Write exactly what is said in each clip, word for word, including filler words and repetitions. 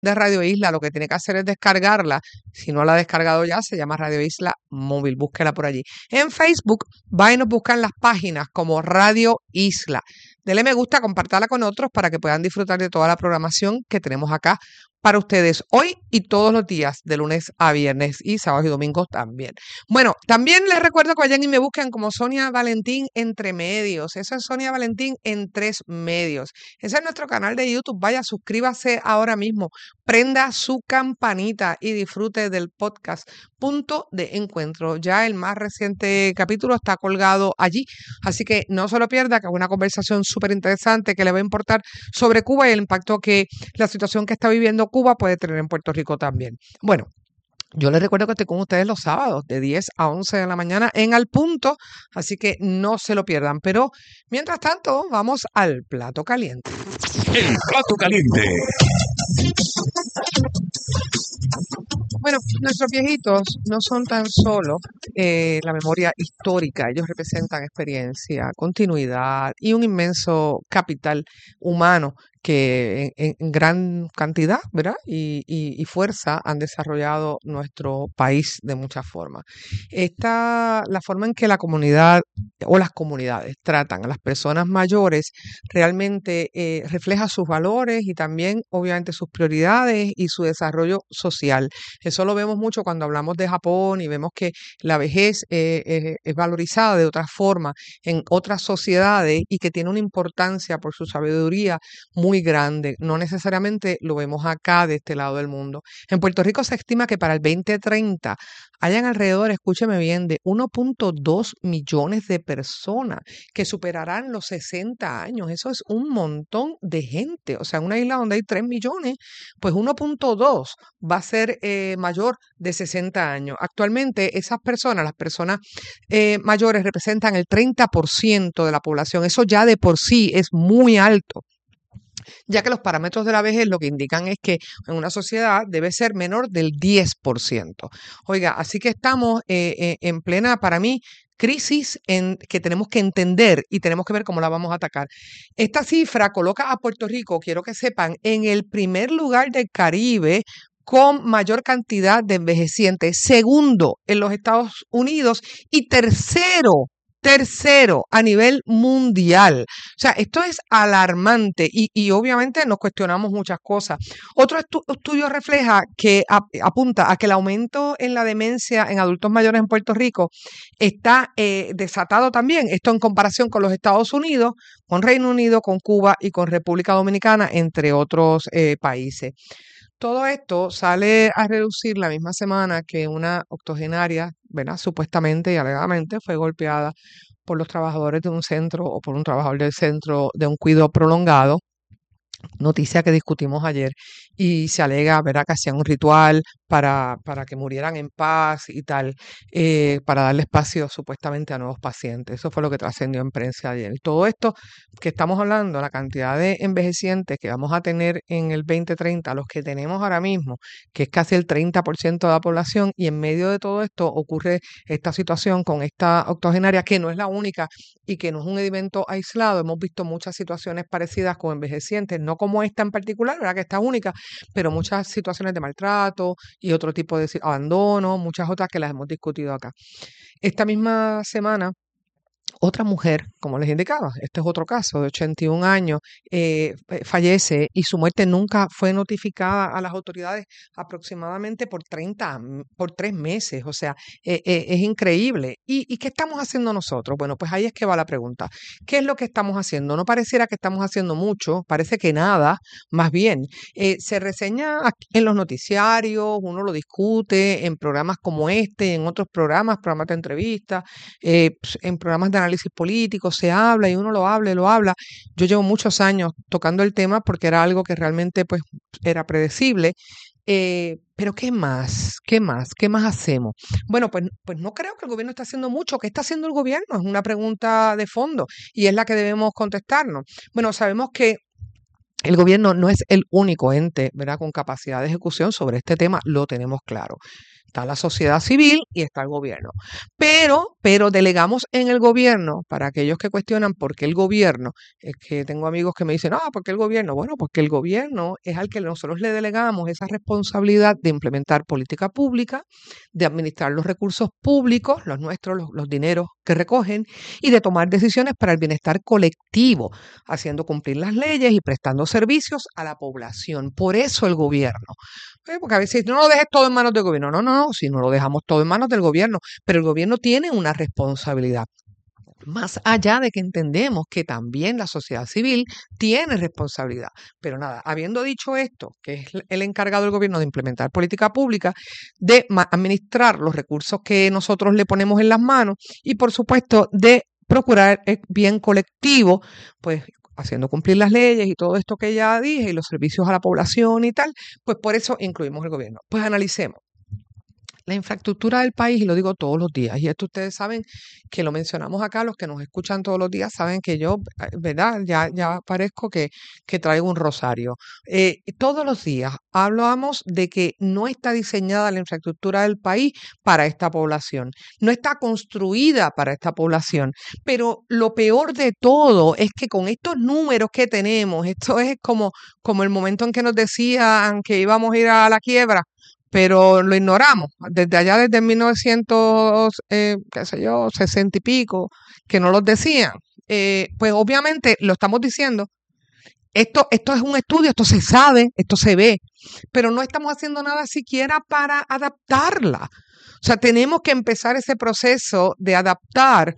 de Radio Isla, lo que tiene que hacer es descargarla. Si no la ha descargado ya, se llama Radio Isla Móvil, búsquela por allí. En Facebook, vayan a buscar las páginas como Radio Isla. Dele me gusta, compártala con otros para que puedan disfrutar de toda la programación que tenemos acá para ustedes hoy y todos los días, de lunes a viernes y sábados y domingos también. Bueno, también les recuerdo que vayan y me busquen como Sonia Valentín Entre Medios. Eso es Sonia Valentín en tres medios. Ese es nuestro canal de YouTube. Vaya, suscríbase ahora mismo, prenda su campanita y disfrute del podcast Punto de Encuentro. Ya el más reciente capítulo está colgado allí, así que no se lo pierda, que es una conversación súper interesante que le va a importar sobre Cuba y el impacto que la situación que está viviendo Cuba puede tener en Puerto Rico también. Bueno, yo les recuerdo que estoy con ustedes los sábados de diez a once de la mañana en Al Punto, así que no se lo pierdan. Pero mientras tanto, vamos al plato caliente. El plato caliente. Bueno, nuestros viejitos no son tan solo eh, la memoria histórica, ellos representan experiencia, continuidad y un inmenso capital humano que en, en gran cantidad, ¿verdad? Y, y, y fuerza han desarrollado nuestro país de muchas formas. Esta, la forma en que la comunidad o las comunidades tratan a las personas mayores realmente eh, refleja sus valores y también, obviamente, sus prioridades y su desarrollo social. Eso lo vemos mucho cuando hablamos de Japón y vemos que la vejez eh, eh, es valorizada de otra forma en otras sociedades y que tiene una importancia por su sabiduría muy grande. No necesariamente lo vemos acá de este lado del mundo. En Puerto Rico se estima que para el veinte treinta hayan alrededor, escúcheme bien, de uno punto dos millones de personas que superarán los sesenta años. Eso es un montón de gente. O sea, en una isla donde hay tres millones, pues uno punto dos va a ser eh, mayor de sesenta años. Actualmente esas personas, las personas eh, mayores, representan el treinta por ciento de la población. Eso ya de por sí es muy alto, ya que los parámetros de la vejez lo que indican es que en una sociedad debe ser menor del diez por ciento. Oiga, así que estamos eh, eh, en plena, para mí, crisis en que tenemos que entender y tenemos que ver cómo la vamos a atacar. Esta cifra coloca a Puerto Rico, quiero que sepan, en el primer lugar del Caribe con mayor cantidad de envejecientes, segundo en los Estados Unidos y tercero Tercero, a nivel mundial. O sea, esto es alarmante y, y obviamente nos cuestionamos muchas cosas. Otro estu estudio refleja que ap apunta a que el aumento en la demencia en adultos mayores en Puerto Rico está eh, desatado también. Esto en comparación con los Estados Unidos, con Reino Unido, con Cuba y con República Dominicana, entre otros eh, países. Todo esto sale a relucir la misma semana que una octogenaria, ¿verdad? Supuestamente y alegadamente fue golpeada por los trabajadores de un centro o por un trabajador del centro de un cuidado prolongado. Noticia que discutimos ayer y se alega, ¿verdad?, que hacían un ritual para, para que murieran en paz y tal, eh, para darle espacio supuestamente a nuevos pacientes. Eso fue lo que trascendió en prensa ayer. Y todo esto que estamos hablando, la cantidad de envejecientes que vamos a tener en el veinte treinta, los que tenemos ahora mismo, que es casi el treinta por ciento de la población, y en medio de todo esto ocurre esta situación con esta octogenaria, que no es la única y que no es un evento aislado. Hemos visto muchas situaciones parecidas con envejecientes, no como esta en particular, ¿verdad?, que esta es única, pero muchas situaciones de maltrato y otro tipo de abandono, muchas otras que las hemos discutido acá. Esta misma semana, otra mujer, como les indicaba, este es otro caso de ochenta y un años, eh, fallece y su muerte nunca fue notificada a las autoridades aproximadamente por treinta, por tres meses. O sea, eh, eh, es increíble. ¿Y, ¿Y qué estamos haciendo nosotros? Bueno, pues ahí es que va la pregunta. ¿Qué es lo que estamos haciendo? No pareciera que estamos haciendo mucho, parece que nada, más bien. Eh, se reseña en los noticiarios, uno lo discute en programas como este, en otros programas, programas de entrevistas, eh, en programas de análisis político, se habla y uno lo habla y lo habla. Yo llevo muchos años tocando el tema porque era algo que realmente pues era predecible. Eh, pero ¿qué más? ¿Qué más? ¿Qué más hacemos? Bueno, pues, pues no creo que el gobierno esté haciendo mucho. ¿Qué está haciendo el gobierno? Es una pregunta de fondo y es la que debemos contestarnos. Bueno, sabemos que el gobierno no es el único ente, ¿verdad?, con capacidad de ejecución sobre este tema, lo tenemos claro. Está la sociedad civil y está el gobierno. Pero, pero delegamos en el gobierno, para aquellos que cuestionan por qué el gobierno, es que tengo amigos que me dicen, ah, ¿por qué el gobierno? Bueno, porque el gobierno es al que nosotros le delegamos esa responsabilidad de implementar política pública, de administrar los recursos públicos, los nuestros, los, los dineros que recogen, y de tomar decisiones para el bienestar colectivo, haciendo cumplir las leyes y prestando servicios a la población. Por eso el gobierno. Eh, Porque a veces no lo dejes todo en manos del gobierno. No, no, no, si no lo dejamos todo en manos del gobierno, pero el gobierno tiene una responsabilidad. Más allá de que entendemos que también la sociedad civil tiene responsabilidad. Pero nada, habiendo dicho esto, que es el encargado del gobierno de implementar política pública, de administrar los recursos que nosotros le ponemos en las manos y por supuesto de procurar el bien colectivo, pues haciendo cumplir las leyes y todo esto que ya dije y los servicios a la población y tal, pues por eso incluimos el gobierno. Pues analicemos. La infraestructura del país, y lo digo todos los días, y esto ustedes saben que lo mencionamos acá, los que nos escuchan todos los días saben que yo, ¿verdad? Ya, ya parezco que, que traigo un rosario. Eh, todos los días hablamos de que no está diseñada la infraestructura del país para esta población, no está construida para esta población, pero lo peor de todo es que con estos números que tenemos, esto es como, como el momento en que nos decían que íbamos a ir a la quiebra, pero lo ignoramos. Desde allá, desde mil novecientos, eh, qué sé yo, sesenta y pico, que no los decían. Eh, pues obviamente lo estamos diciendo. Esto, esto es un estudio, esto se sabe, esto se ve, pero no estamos haciendo nada siquiera para adaptarla. O sea, tenemos que empezar ese proceso de adaptar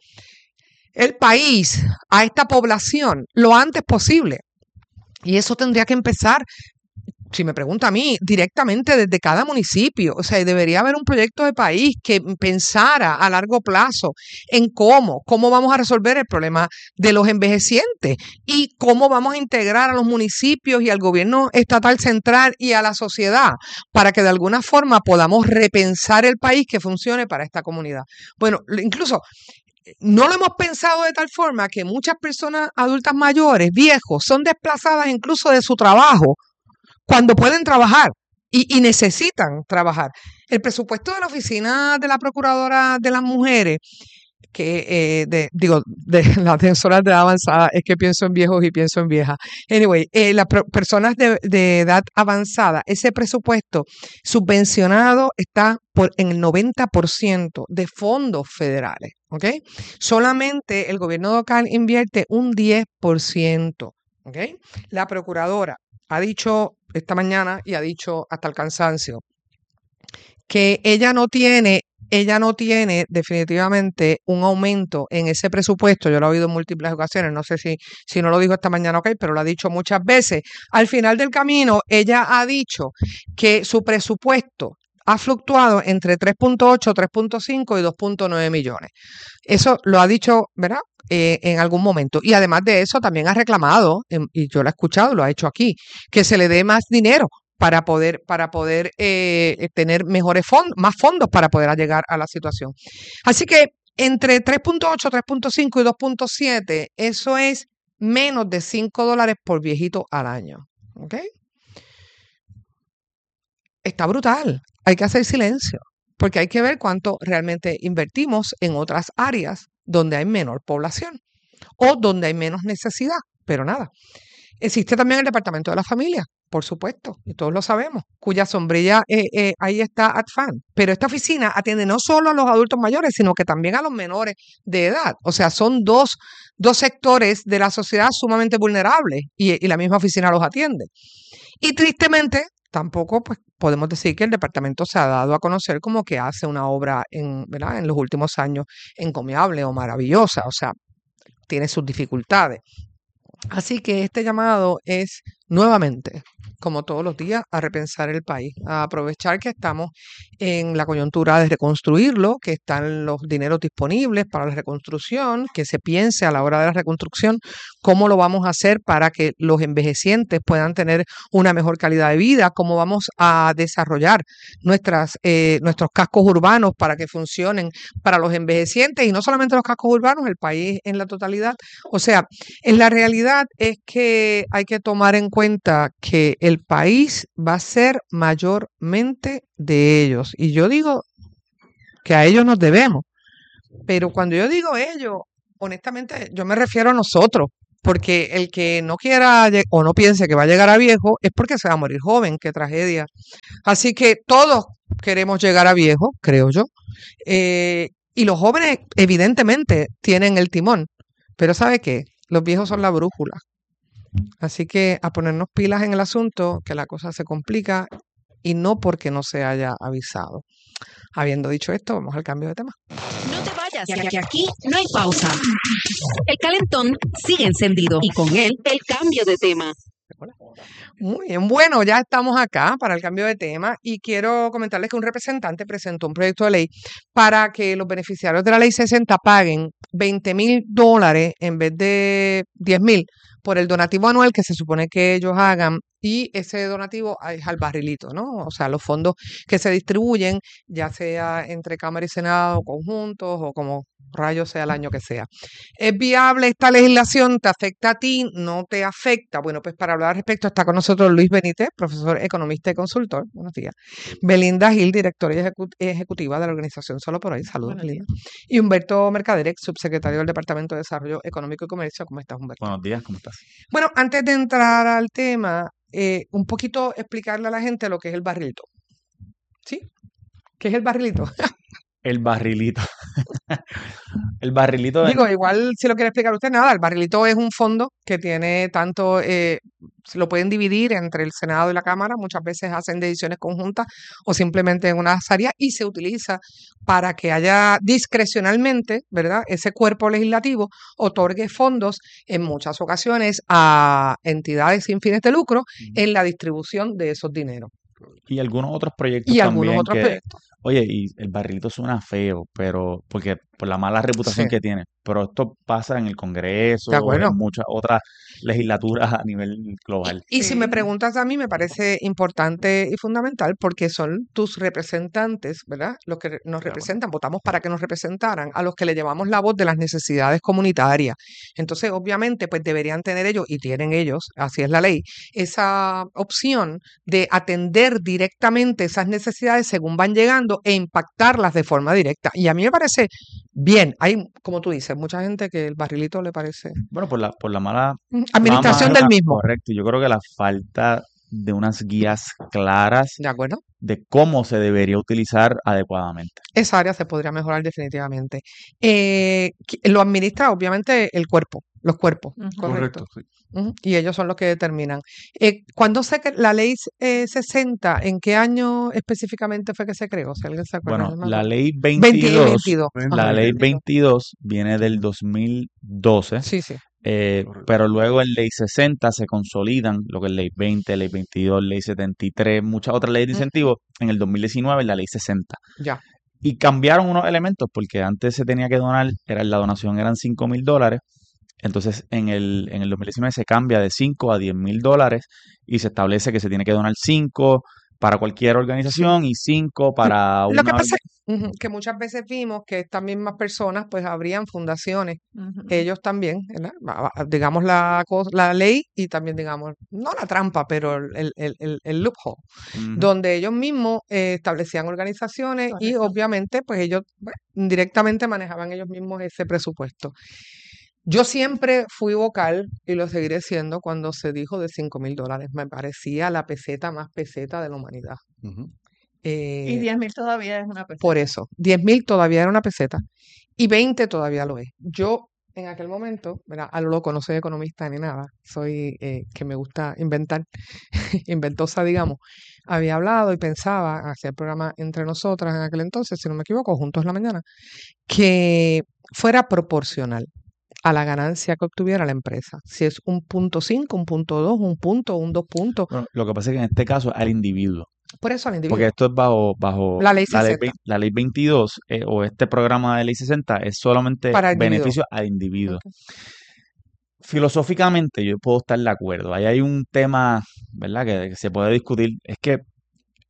el país a esta población lo antes posible. Y eso tendría que empezar, si me pregunta a mí, directamente desde cada municipio. O sea, debería haber un proyecto de país que pensara a largo plazo en cómo, cómo vamos a resolver el problema de los envejecientes y cómo vamos a integrar a los municipios y al gobierno estatal central y a la sociedad para que de alguna forma podamos repensar el país que funcione para esta comunidad. Bueno, incluso no lo hemos pensado de tal forma que muchas personas adultas mayores, viejos, son desplazadas incluso de su trabajo cuando pueden trabajar y, y necesitan trabajar. El presupuesto de la Oficina de la Procuradora de las Mujeres, que eh, de, digo, de las defensoras de edad avanzada, es que pienso en viejos y pienso en viejas. Anyway, eh, las personas de, de edad avanzada, ese presupuesto subvencionado está por, en el noventa por ciento de fondos federales, ¿ok? Solamente el gobierno local invierte un diez por ciento, ¿ok? La Procuradora ha dicho esta mañana y ha dicho hasta el cansancio que ella no tiene, ella no tiene definitivamente un aumento en ese presupuesto. Yo lo he oído en múltiples ocasiones, no sé si, si no lo dijo esta mañana, ok, pero lo ha dicho muchas veces. Al final del camino, ella ha dicho que su presupuesto ha fluctuado entre tres punto ocho, tres punto cinco y dos punto nueve millones. Eso lo ha dicho, ¿verdad? Eh, en algún momento. Y además de eso, también ha reclamado, eh, y yo lo he escuchado, lo ha hecho aquí, que se le dé más dinero para poder, para poder eh, tener mejores fondos, más fondos para poder llegar a la situación. Así que entre tres punto ocho, tres punto cinco y dos punto siete, eso es menos de cinco dólares por viejito al año. ¿Ok? Está brutal. Hay que hacer silencio, porque hay que ver cuánto realmente invertimos en otras áreas donde hay menor población o donde hay menos necesidad, pero nada. Existe también el Departamento de la Familia, por supuesto, y todos lo sabemos, cuya sombrilla eh, eh, ahí está AdFan. Pero esta oficina atiende no solo a los adultos mayores, sino que también a los menores de edad. O sea, son dos, dos sectores de la sociedad sumamente vulnerables y, y la misma oficina los atiende. Y tristemente, tampoco pues, podemos decir que el departamento se ha dado a conocer como que hace una obra en, ¿verdad? En los últimos años encomiable o maravillosa. O sea, tiene sus dificultades. Así que este llamado es nuevamente, como todos los días, a repensar el país, a aprovechar que estamos en la coyuntura de reconstruirlo, que están los dineros disponibles para la reconstrucción, que se piense a la hora de la reconstrucción cómo lo vamos a hacer para que los envejecientes puedan tener una mejor calidad de vida, cómo vamos a desarrollar nuestras, eh, nuestros cascos urbanos para que funcionen para los envejecientes y no solamente los cascos urbanos, el país en la totalidad. O sea, en la realidad es que hay que tomar en cuenta que el el país va a ser mayormente de ellos. Y yo digo que a ellos nos debemos. Pero cuando yo digo ellos, honestamente, yo me refiero a nosotros. Porque el que no quiera lle- o no piense que va a llegar a viejo es porque se va a morir joven. Qué tragedia. Así que todos queremos llegar a viejo, creo yo. Eh, y los jóvenes, evidentemente, tienen el timón. Pero ¿sabe qué? Los viejos son la brújula. Así que a ponernos pilas en el asunto, que la cosa se complica y no porque no se haya avisado. Habiendo dicho esto, vamos al cambio de tema. No te vayas, que que aquí no hay pausa. El calentón sigue encendido y con él el cambio de tema. Muy bien, bueno, ya estamos acá para el cambio de tema y quiero comentarles que un representante presentó un proyecto de ley para que los beneficiarios de la ley sesenta paguen veinte mil dólares en vez de diez mil por el donativo anual que se supone que ellos hagan, y ese donativo es al barrilito, ¿no? O sea, los fondos que se distribuyen, ya sea entre Cámara y Senado, conjuntos o como rayos sea el año que sea. ¿Es viable esta legislación? ¿Te afecta a ti? ¿No te afecta? Bueno, pues para hablar al respecto está con nosotros Luis Benítez, profesor, economista y consultor. Buenos días. Belinda Gil, directora ejecu- ejecutiva de la organización Solo por Hoy. Saludos, Buenos Belinda. Y Humberto Mercader, ex subsecretario del Departamento de Desarrollo Económico y Comercio. ¿Cómo estás, Humberto? Buenos días, ¿cómo estás? Bueno, antes de entrar al tema, eh, un poquito explicarle a la gente lo que es el barrilito. ¿Sí? ¿Qué es el barrilito? El barrilito. El barrilito, Digo, igual si lo quiere explicar usted, nada, el barrilito es un fondo que tiene tanto, eh, se lo pueden dividir entre el Senado y la Cámara, muchas veces hacen decisiones conjuntas o simplemente en unas áreas y se utiliza para que haya discrecionalmente, ¿verdad? Ese cuerpo legislativo otorgue fondos en muchas ocasiones a entidades sin fines de lucro en la distribución de esos dineros. y algunos otros proyectos Y algunos también otros que, proyectos. oye, y el barrilito suena feo, pero porque por la mala reputación Sí, que tiene, pero esto pasa en el de Congreso, acuerdo. en muchas otras legislaturas a nivel Y, global. y si me Sí. preguntas a mí, me parece importante y fundamental porque son tus representantes, ¿verdad? Los que re- nos De acuerdo. representan, votamos para que nos representaran, a los que le llevamos la voz de las necesidades comunitarias. Entonces, obviamente, pues deberían tener ellos, y tienen ellos, así es la ley, esa opción de atender directamente esas necesidades según van llegando e impactarlas de forma directa. Y a mí me parece bien. Hay, como tú dices, mucha gente que el barrilito le parece Bueno, por la, por la mala mm, administración fama, del mismo. correcto. Yo creo que la falta de unas guías claras ¿De acuerdo? de cómo se debería utilizar adecuadamente. Esa área se podría mejorar definitivamente. Eh, qui- lo administra obviamente el cuerpo, los cuerpos, Ujú. correcto. sí. Ujú, y ellos son los que determinan. Eh, ¿cuándo se cre- la ley eh, sesenta, en qué año específicamente fue que se creó? Si alguien se acuerda, Bueno, no me la acuerdo. ley veinte y veintidós, veintidós. la Ajá, ley veintidós. veintidós viene del dos mil doce, Sí, sí. eh, pero luego en ley sesenta se consolidan lo que es ley veinte, ley veintidós, ley setenta y tres, muchas otras leyes de Ujú, incentivos en el dos mil diecinueve en la ley sesenta. ya. Y cambiaron unos elementos porque antes se tenía que donar, era, la donación eran cinco mil dólares. Entonces, en el, en el dos mil diecinueve se cambia de cinco a diez mil dólares y se establece que se tiene que donar cinco para cualquier Sí. organización y cinco para Lo que una pasa orga- es ujú, que muchas veces vimos que estas mismas personas pues abrían fundaciones, Ujú. ellos también, ¿verdad? Va- va- digamos la, cos- la ley y también digamos, no la trampa, pero el, el, el, el loophole, Ujú. donde ellos mismos eh, establecían organizaciones y Correcto. obviamente pues ellos bueno, directamente manejaban ellos mismos ese presupuesto. Yo siempre fui vocal y lo seguiré siendo cuando se dijo de cinco mil dólares. Me parecía la peseta más peseta de la humanidad. Ujú. Y Eh, diez mil todavía es una por peseta. eso, diez mil todavía era una peseta y veinte todavía lo es. Yo en aquel momento, ¿verdad? A lo loco, no soy economista ni nada, soy eh, que me gusta inventar, inventosa, digamos. Había hablado y pensaba, hacía el programa entre nosotras en aquel entonces, si no me equivoco, juntos en la mañana, que fuera proporcional a la ganancia que obtuviera la empresa. Si es un punto cinco, un punto dos, un punto, un dos puntos, Bueno, lo que pasa es que en este caso es al individuo, por eso al porque individuo. esto es bajo, bajo La ley la ley, sesenta, vein- la ley veintidós eh, o este programa de ley sesenta es solamente para individuos. beneficio al individuo. Ok. Filosóficamente yo puedo estar de acuerdo. Ahí hay un tema, ¿verdad? Que, que se puede discutir. Es que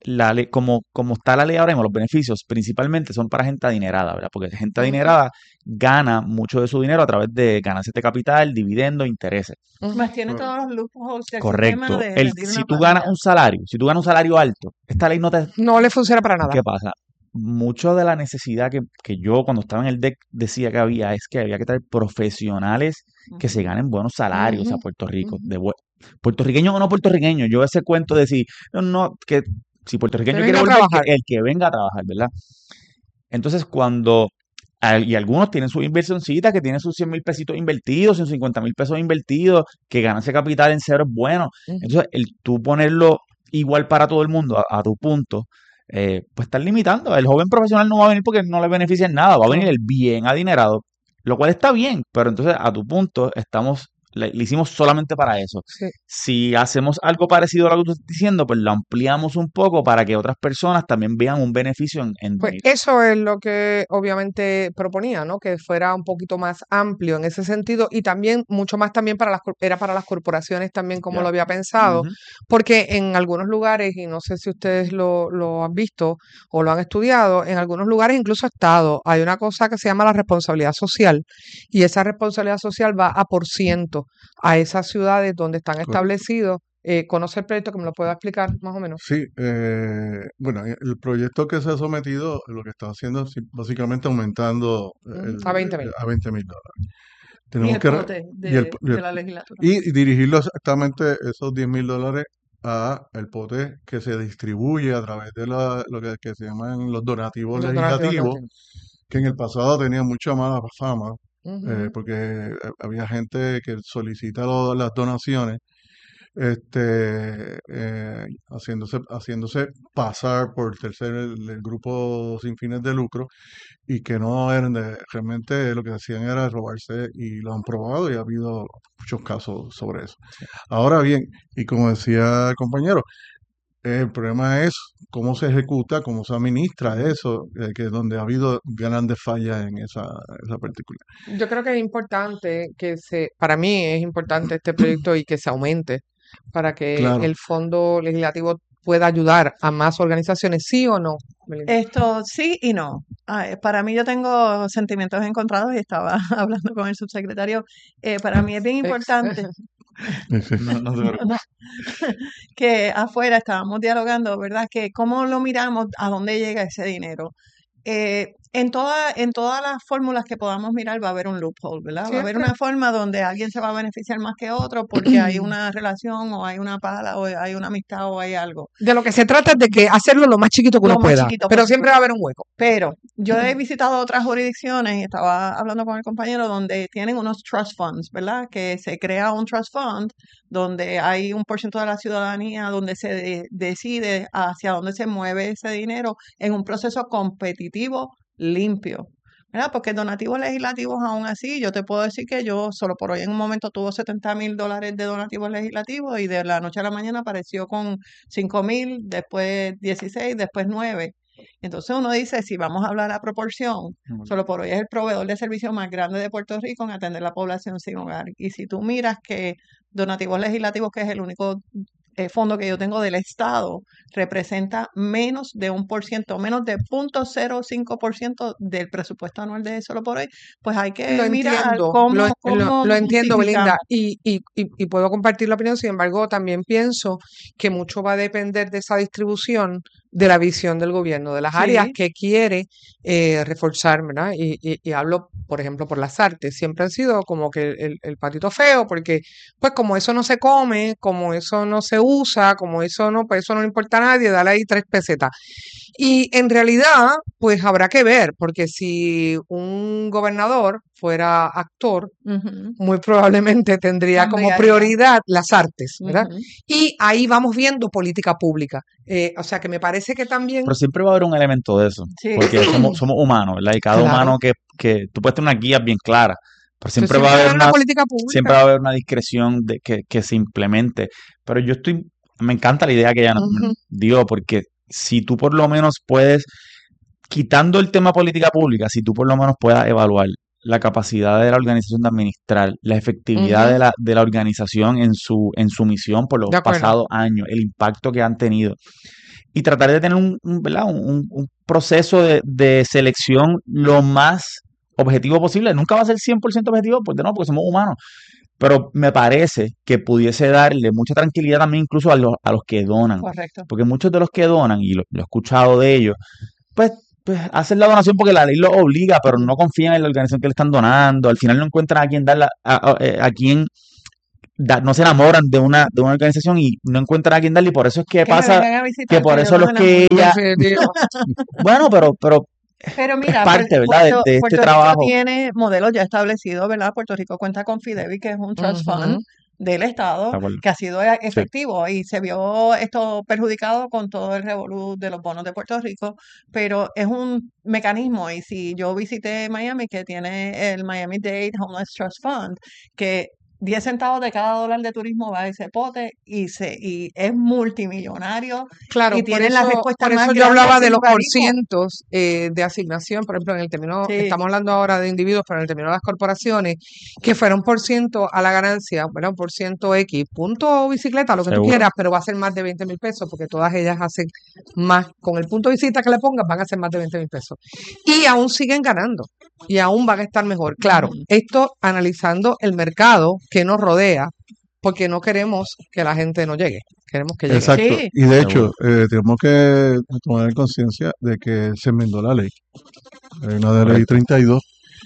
la ley, como, como está la ley ahora mismo, los beneficios principalmente son para gente adinerada, ¿verdad? Porque gente Ujú, adinerada gana mucho de su dinero a través de ganancias de capital, dividendos, intereses. ujú. Más tiene Claro. todos los loopholes del sistema Correcto. de El, rendir si una tú ganas planilla. un salario, si tú ganas un salario alto, esta ley no te... No le funciona para nada. ¿Qué pasa? Mucho de la necesidad que, que yo cuando estaba en el D E C decía que había es que había que traer profesionales que se Ujú. ganen buenos salarios a Ujú, Puerto Rico, ujú. de bue- puertorriqueños o no puertorriqueños. Yo ese cuento de si, no, no, que si Que puertorriqueño venga quiere a volver, que trabajar. el que venga a trabajar, ¿verdad? Entonces, cuando, al- y algunos tienen su inversioncita, que tienen sus cien mil pesitos invertidos, sus cincuenta mil pesos invertidos, que ganarse capital en cero es bueno. Ujú. Entonces, el tú ponerlo igual para todo el mundo, a, a tu punto, eh, pues estás limitando. El joven profesional no va a venir porque no le beneficia en nada, va a venir No. el bien adinerado, lo cual está bien, pero entonces a tu punto estamos, le, le hicimos solamente para eso. Sí. Si hacemos algo parecido a lo que tú estás diciendo, pues lo ampliamos un poco para que otras personas también vean un beneficio en, en Pues venir. eso es lo que obviamente proponía, ¿no? Que fuera un poquito más amplio en ese sentido y también mucho más también para las cor- era para las corporaciones también como Ya. lo había pensado, Ujú. porque en algunos lugares, y no sé si ustedes lo, lo han visto o lo han estudiado, en algunos lugares incluso estado, hay una cosa que se llama la responsabilidad social y esa responsabilidad social va a por ciento a esas ciudades donde están Correcto. establecidos. Eh, ¿conoce el proyecto que me lo pueda explicar más o menos? Sí, eh, bueno, el proyecto que se ha sometido lo que está haciendo es sim- básicamente aumentando Ujú, el, a veinte mil. a veinte mil dólares. Y Tenemos el que re- pote y, el, de, y, el- de la legislatura. y dirigirlo exactamente esos diez mil dólares a el pote que se distribuye a través de la- lo que, que se llaman los donativos Los donativos legislativos, legislativos. que en el pasado tenían mucha mala fama, eh, Ujú. porque eh, había gente que solicita lo- las donaciones este, eh, haciéndose, haciéndose pasar por tercer el, el grupo sin fines de lucro y que no eran de, realmente lo que hacían era robarse y lo han probado y ha habido muchos casos sobre eso. Ahora bien, y como decía el compañero, el problema es cómo se ejecuta, cómo se administra eso, eh, que es donde ha habido grandes fallas en esa, esa partícula. Yo creo que es importante que se, para mí es importante este proyecto y que se aumente para que Claro, el fondo legislativo pueda ayudar a más organizaciones, ¿sí o no, Melinda? Esto sí y no. Ah, eh, para mí yo tengo sentimientos encontrados y estaba hablando con el subsecretario. Eh, para mí es bien Ex. importante No, no te no, preocupes. que afuera estábamos dialogando, ¿verdad? Que cómo lo miramos, a dónde llega ese dinero. Eh, en toda, en todas las fórmulas que podamos mirar va a haber un loophole, ¿verdad? Va a haber Siempre. una forma donde alguien se va a beneficiar más que otro porque hay una relación o hay una pala o hay una amistad o hay algo. De lo que se trata es de que hacerlo lo más chiquito que Lo uno más pueda, chiquito pero posible. siempre va a haber un hueco. Pero yo he visitado otras jurisdicciones y estaba hablando con el compañero donde tienen unos trust funds, ¿verdad? Que se crea un trust fund donde hay un por ciento de la ciudadanía donde se de- decide hacia dónde se mueve ese dinero en un proceso competitivo limpio. ¿Verdad? Porque donativos legislativos aún así, yo te puedo decir que yo solo por hoy en un momento tuvo setenta mil dólares de donativos legislativos y de la noche a la mañana apareció con cinco mil, después dieciséis, después nueve. Entonces uno dice, si vamos a hablar a proporción, Ujú. solo por hoy es el proveedor de servicios más grande de Puerto Rico en atender la población sin hogar. Y si tú miras que donativos legislativos, que es el único eh, fondo que yo tengo del Estado, representa menos de un por ciento, menos de punto cero cinco por ciento del presupuesto anual de Solo por Hoy, pues hay Lo que mirar entiendo, cómo, lo, lo, cómo lo entiendo, Belinda, justificamos. y, y, y, y puedo compartir la opinión, sin embargo, también pienso que mucho va a depender de esa distribución de la visión del gobierno, de las áreas Sí, que quiere eh, reforzar, ¿verdad? Y, y, y hablo, por ejemplo, por las artes, siempre han sido como que el, el patito feo, porque pues como eso no se come, como eso no se usa, como eso no, pues eso no le importa a nadie, dale ahí tres pesetas. Y en realidad, pues habrá que ver, porque si un gobernador fuera actor, ujú, muy probablemente tendría como cambiaría. prioridad las artes, ¿verdad? Ujú. Y ahí vamos viendo política pública. Eh, o sea que me parece que también, Pero siempre va a haber un elemento de eso, Sí, porque somos, somos humanos, ¿verdad? Y cada claro, humano que, que tú puedes tener una guía bien clara, pero entonces siempre va siempre a va a haber haber una una, política siempre pública. va a haber una discreción de que, que se implemente. Pero yo estoy, me encanta la idea que ella nos Ujú. dio, porque si tú por lo menos puedes, quitando el tema política pública, si tú por lo menos puedas evaluar la capacidad de la organización de administrar, la efectividad Ujú. de la, de la organización en su, en su misión por los De acuerdo. pasados años, el impacto que han tenido. y tratar de tener un, un, ¿verdad? un, un- un proceso de, de selección lo más objetivo posible. Nunca va a ser cien por ciento objetivo, porque no, porque somos humanos. Pero me parece que pudiese darle mucha tranquilidad también incluso a los, a los que donan. Correcto. Porque muchos de los que donan, y lo, lo he escuchado de ellos, pues, pues hacen la donación porque la ley los obliga, pero no confían en la organización que le están donando. Al final no encuentran a quién darla, a, a, eh, a quién da- no se enamoran de una, de una organización y no encuentran a quién darle. Y por eso es que Que me pasa vengan a que visitar, por que yo eso los los que enamoro. ella, Definitivo. bueno, pero, pero Pero es mira, Puer- parte, ¿verdad? De, Puerto, de este Puerto Rico trabajo. tiene modelos ya establecidos, ¿verdad? Puerto Rico cuenta con Fidevi, que es un trust fund Ujú. del De Estado, acuerdo. que ha sido e- Sí. efectivo y se vio esto perjudicado con todo el revolú de los bonos de Puerto Rico, pero es un mecanismo y si yo visité Miami, que tiene el Miami-Dade Homeless Trust Fund, que diez centavos de cada dólar de turismo va a ese pote y, se, y es multimillonario Claro, y por tienen la eso, respuesta por más eso yo grande a hablaba ese de los logaritmo. porcientos eh, de asignación, por ejemplo, en el término, Sí, estamos hablando ahora de individuos, pero en el término de las corporaciones, que fuera un por ciento a la ganancia, bueno, un por ciento X, punto bicicleta, lo que tú Seguro. quieras, pero va a ser más de veinte mil pesos, porque todas ellas hacen más, con el punto bicicleta que le pongas, van a ser más de veinte mil pesos. Y aún siguen ganando, y aún van a estar mejor. Claro, ujú, esto analizando el mercado que nos rodea, porque no queremos que la gente no llegue, queremos que llegue. Exacto. sí, Y de hecho, Seguro. eh, tenemos que tomar conciencia de que se enmendó la ley. Hay una de ley Correcto. treinta y dos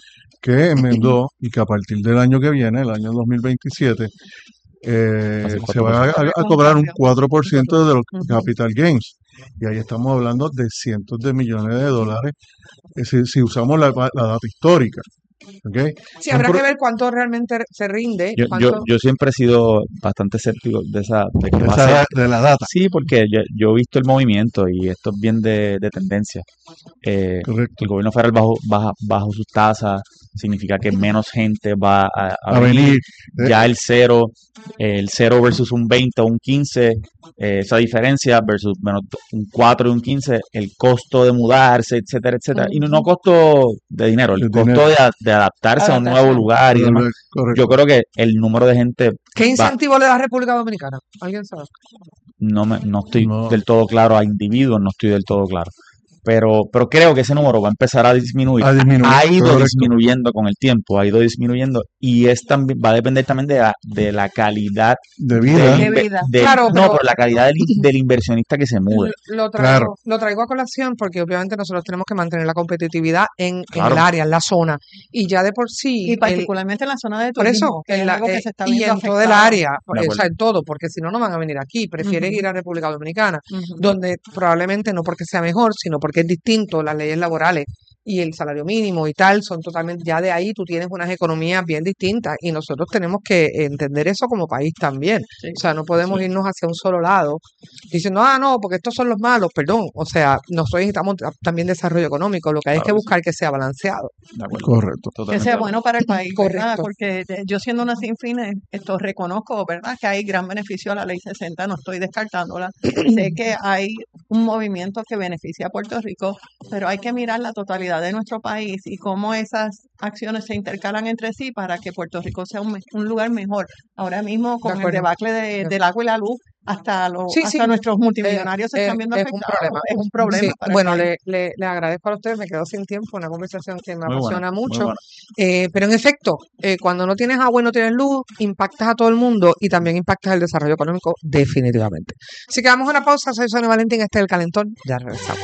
que enmendó y que a partir del año que viene, el año dos mil veintisiete, Va a eh, ser se cuatro va por a, ciento. corre a- a un cobrar un cambio. cuatro por ciento de los Ujú. capital gains. Y ahí estamos hablando de cientos de millones de dólares eh, si, si usamos la, la data histórica. ¿Ok? Sí, Un habrá pro- que ver cuánto realmente se rinde, Yo, yo, cuánto... yo siempre he sido bastante escéptico de esa, de que de, va a esa ser. da- de la data, Sí, porque yo, yo he visto el movimiento y esto es bien de, de tendencia. Eh, correcto. el gobierno federal bajo, baja, bajo sus tasas significa que menos gente va a, a A venir. venir. eh, Ya el cero, el cero versus un veinte o un quince, eh, esa diferencia versus menos un cuatro y un quince, el costo de mudarse, etcétera, etcétera. Y no, no Ujú. costo de dinero, el el costo dinero. de, a- de adaptarse a un nuevo Adaptación. lugar y demás. Yo Correcto. creo que el número de gente ¿Qué va, incentivo le da República Dominicana? ¿Alguien sabe? no, me, no estoy No. del todo claro a individuos, no estoy del todo claro. Pero, pero creo que ese número va a empezar a disminuir. A disminuir. Ha ido Correcto. disminuyendo con el tiempo, ha ido disminuyendo y es también, va a depender también de la, de la calidad De del, vida. De inve- vida. del- Claro, no, pero pero la calidad del, in- del inversionista que se mude. l- lo Claro. traigo, lo traigo a colación porque obviamente nosotros tenemos que mantener la competitividad en, en el Claro, área, en la zona. Y ya de por Y sí, el, particularmente en la zona de por turismo, eso, que en es la, algo que eh, se está y viendo en todo el afectado. área, de o sea, acuerdo. en todo, porque si no, no van a venir aquí. Prefieres Ujú, ir a República Dominicana, ujú. donde probablemente no porque sea mejor, sino porque es distinto, las leyes laborales y el salario mínimo y tal, son totalmente, ya de ahí tú tienes unas economías bien distintas y nosotros tenemos que entender eso como país también. Sí. O sea, no podemos irnos hacia un solo lado diciendo, ah, no, porque estos son los malos, perdón. O sea, nosotros necesitamos ta- también desarrollo económico, lo que hay es que Claro que sí, buscar que sea balanceado. de acuerdo, Correcto. Que totalmente de sea acuerdo. bueno para el país, ¿verdad? Correcto. Porque de- yo siendo una sin fines, esto reconozco, ¿verdad? Que hay gran beneficio a la ley sesenta, no estoy descartándola. Sé que hay un movimiento que beneficia a Puerto Rico, pero hay que mirar la totalidad de nuestro país y cómo esas acciones se intercalan entre sí para que Puerto Rico sea un, me- un lugar mejor. Ahora mismo De con el acuerdo. debacle de- De- del agua y la luz, hasta, los Sí, hasta sí, nuestros eh, multimillonarios se eh, están viendo es un afectados. problema. Es un Sí, problema para el bueno, país. le, le, le agradezco a ustedes, me quedo sin tiempo, una conversación que me Muy buena, apasiona muy mucho, buena. eh, pero en efecto, eh, cuando no tienes agua y no tienes luz, impactas a todo el mundo y también impactas el desarrollo económico definitivamente. Así que vamos a una pausa, soy Sonia Valentín, este es El Calentón, ya regresamos.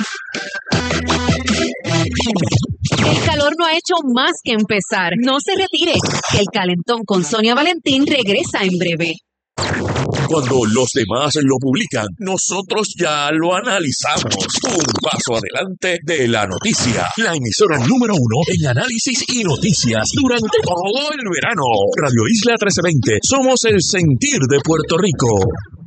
El calor no ha hecho más que empezar. No se retire, que el calentón con Sonia Valentín regresa en breve. Cuando los demás lo publican, nosotros ya lo analizamos. Un paso adelante de la noticia. La emisora número uno en análisis y noticias durante todo el verano. Radio Isla trece veinte. Somos el sentir de Puerto Rico.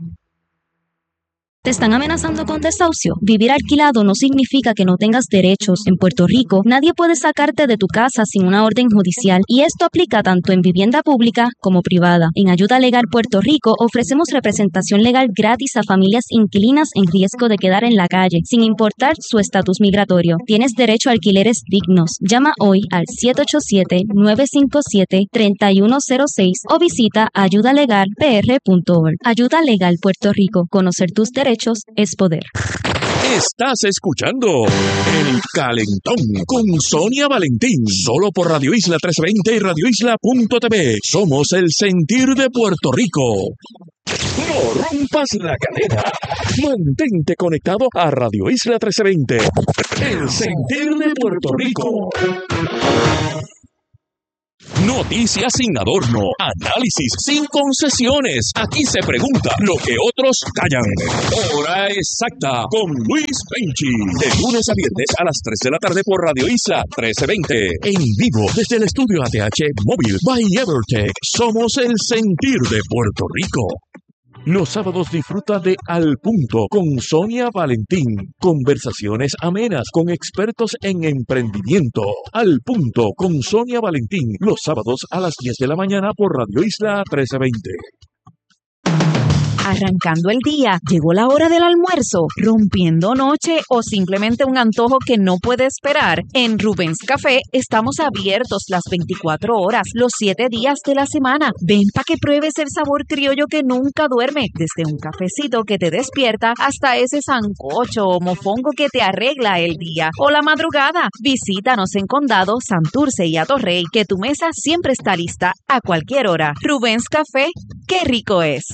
¿Te están amenazando con desahucio? Vivir alquilado no significa que no tengas derechos. En Puerto Rico, nadie puede sacarte de tu casa sin una orden judicial y esto aplica tanto en vivienda pública como privada. En Ayuda Legal Puerto Rico ofrecemos representación legal gratis a familias inquilinas en riesgo de quedar en la calle, sin importar su estatus migratorio. Tienes derecho a alquileres dignos. Llama hoy al siete ocho siete, nueve cinco siete, tres uno cero seis o visita ayuda legal p r punto org. Ayuda Legal Puerto Rico. Conocer tus derechos derechos es poder. Estás escuchando El Calentón con Sonia Valentín, solo por Radio Isla trescientos veinte y radio isla punto t v. Somos el sentir de Puerto Rico. No rompas la cadena. Mantente conectado a Radio Isla trescientos veinte, el sentir de Puerto Rico. Noticias sin adorno, análisis sin concesiones. Aquí se pregunta lo que otros callan. Hora exacta con Luis Penchi. De lunes a viernes a las tres de la tarde por Radio Isla trescientos veinte. En vivo desde el estudio A T H Móvil by Evertech. Somos el sentir de Puerto Rico. Los sábados disfruta de Al Punto con Sonia Valentín. Conversaciones amenas con expertos en emprendimiento. Al Punto con Sonia Valentín. Los sábados a las diez de la mañana por Radio Isla trescientos veinte. Arrancando el día, llegó la hora del almuerzo, rompiendo noche o simplemente un antojo que no puede esperar. En Rubens Café estamos abiertos las veinticuatro horas, los siete días de la semana. Ven para que pruebes el sabor criollo que nunca duerme, desde un cafecito que te despierta hasta ese sancocho o mofongo que te arregla el día o la madrugada. Visítanos en Condado, Santurce y Atorrey, que tu mesa siempre está lista a cualquier hora. Rubens Café, qué rico es.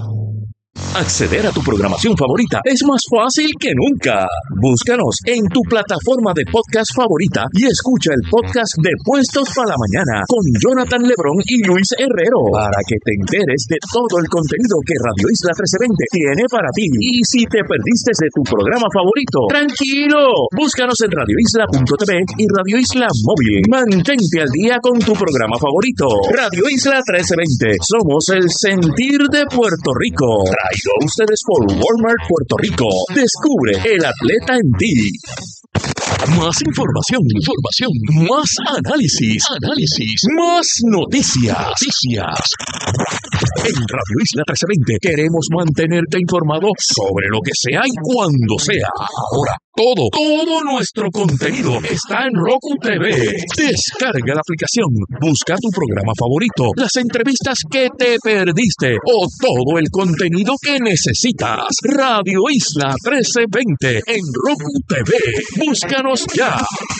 Acceder a tu programación favorita es más fácil que nunca. Búscanos en tu plataforma de podcast favorita y escucha el podcast de Puestos para la Mañana con Jonathan Lebrón y Luis Herrero para que te enteres de todo el contenido que Radio Isla trescientos veinte tiene para ti. Y si te perdiste de tu programa favorito, tranquilo, búscanos en radio isla punto t v y Radio Isla Móvil. Mantente al día con tu programa favorito. Radio Isla trescientos veinte. Somos el sentir de Puerto Rico. Traído a ustedes por Walmart Puerto Rico. Descubre el atleta en ti. Más información, información, más análisis, análisis, más noticias, noticias. En Radio Isla trescientos veinte queremos mantenerte informado sobre lo que sea y cuando sea. Ahora, todo, todo nuestro contenido está en Roku T V. Descarga la aplicación, busca tu programa favorito, las entrevistas que te perdiste o todo el contenido que necesitas. Radio Isla trece veinte en Roku T V. Búscanos ya.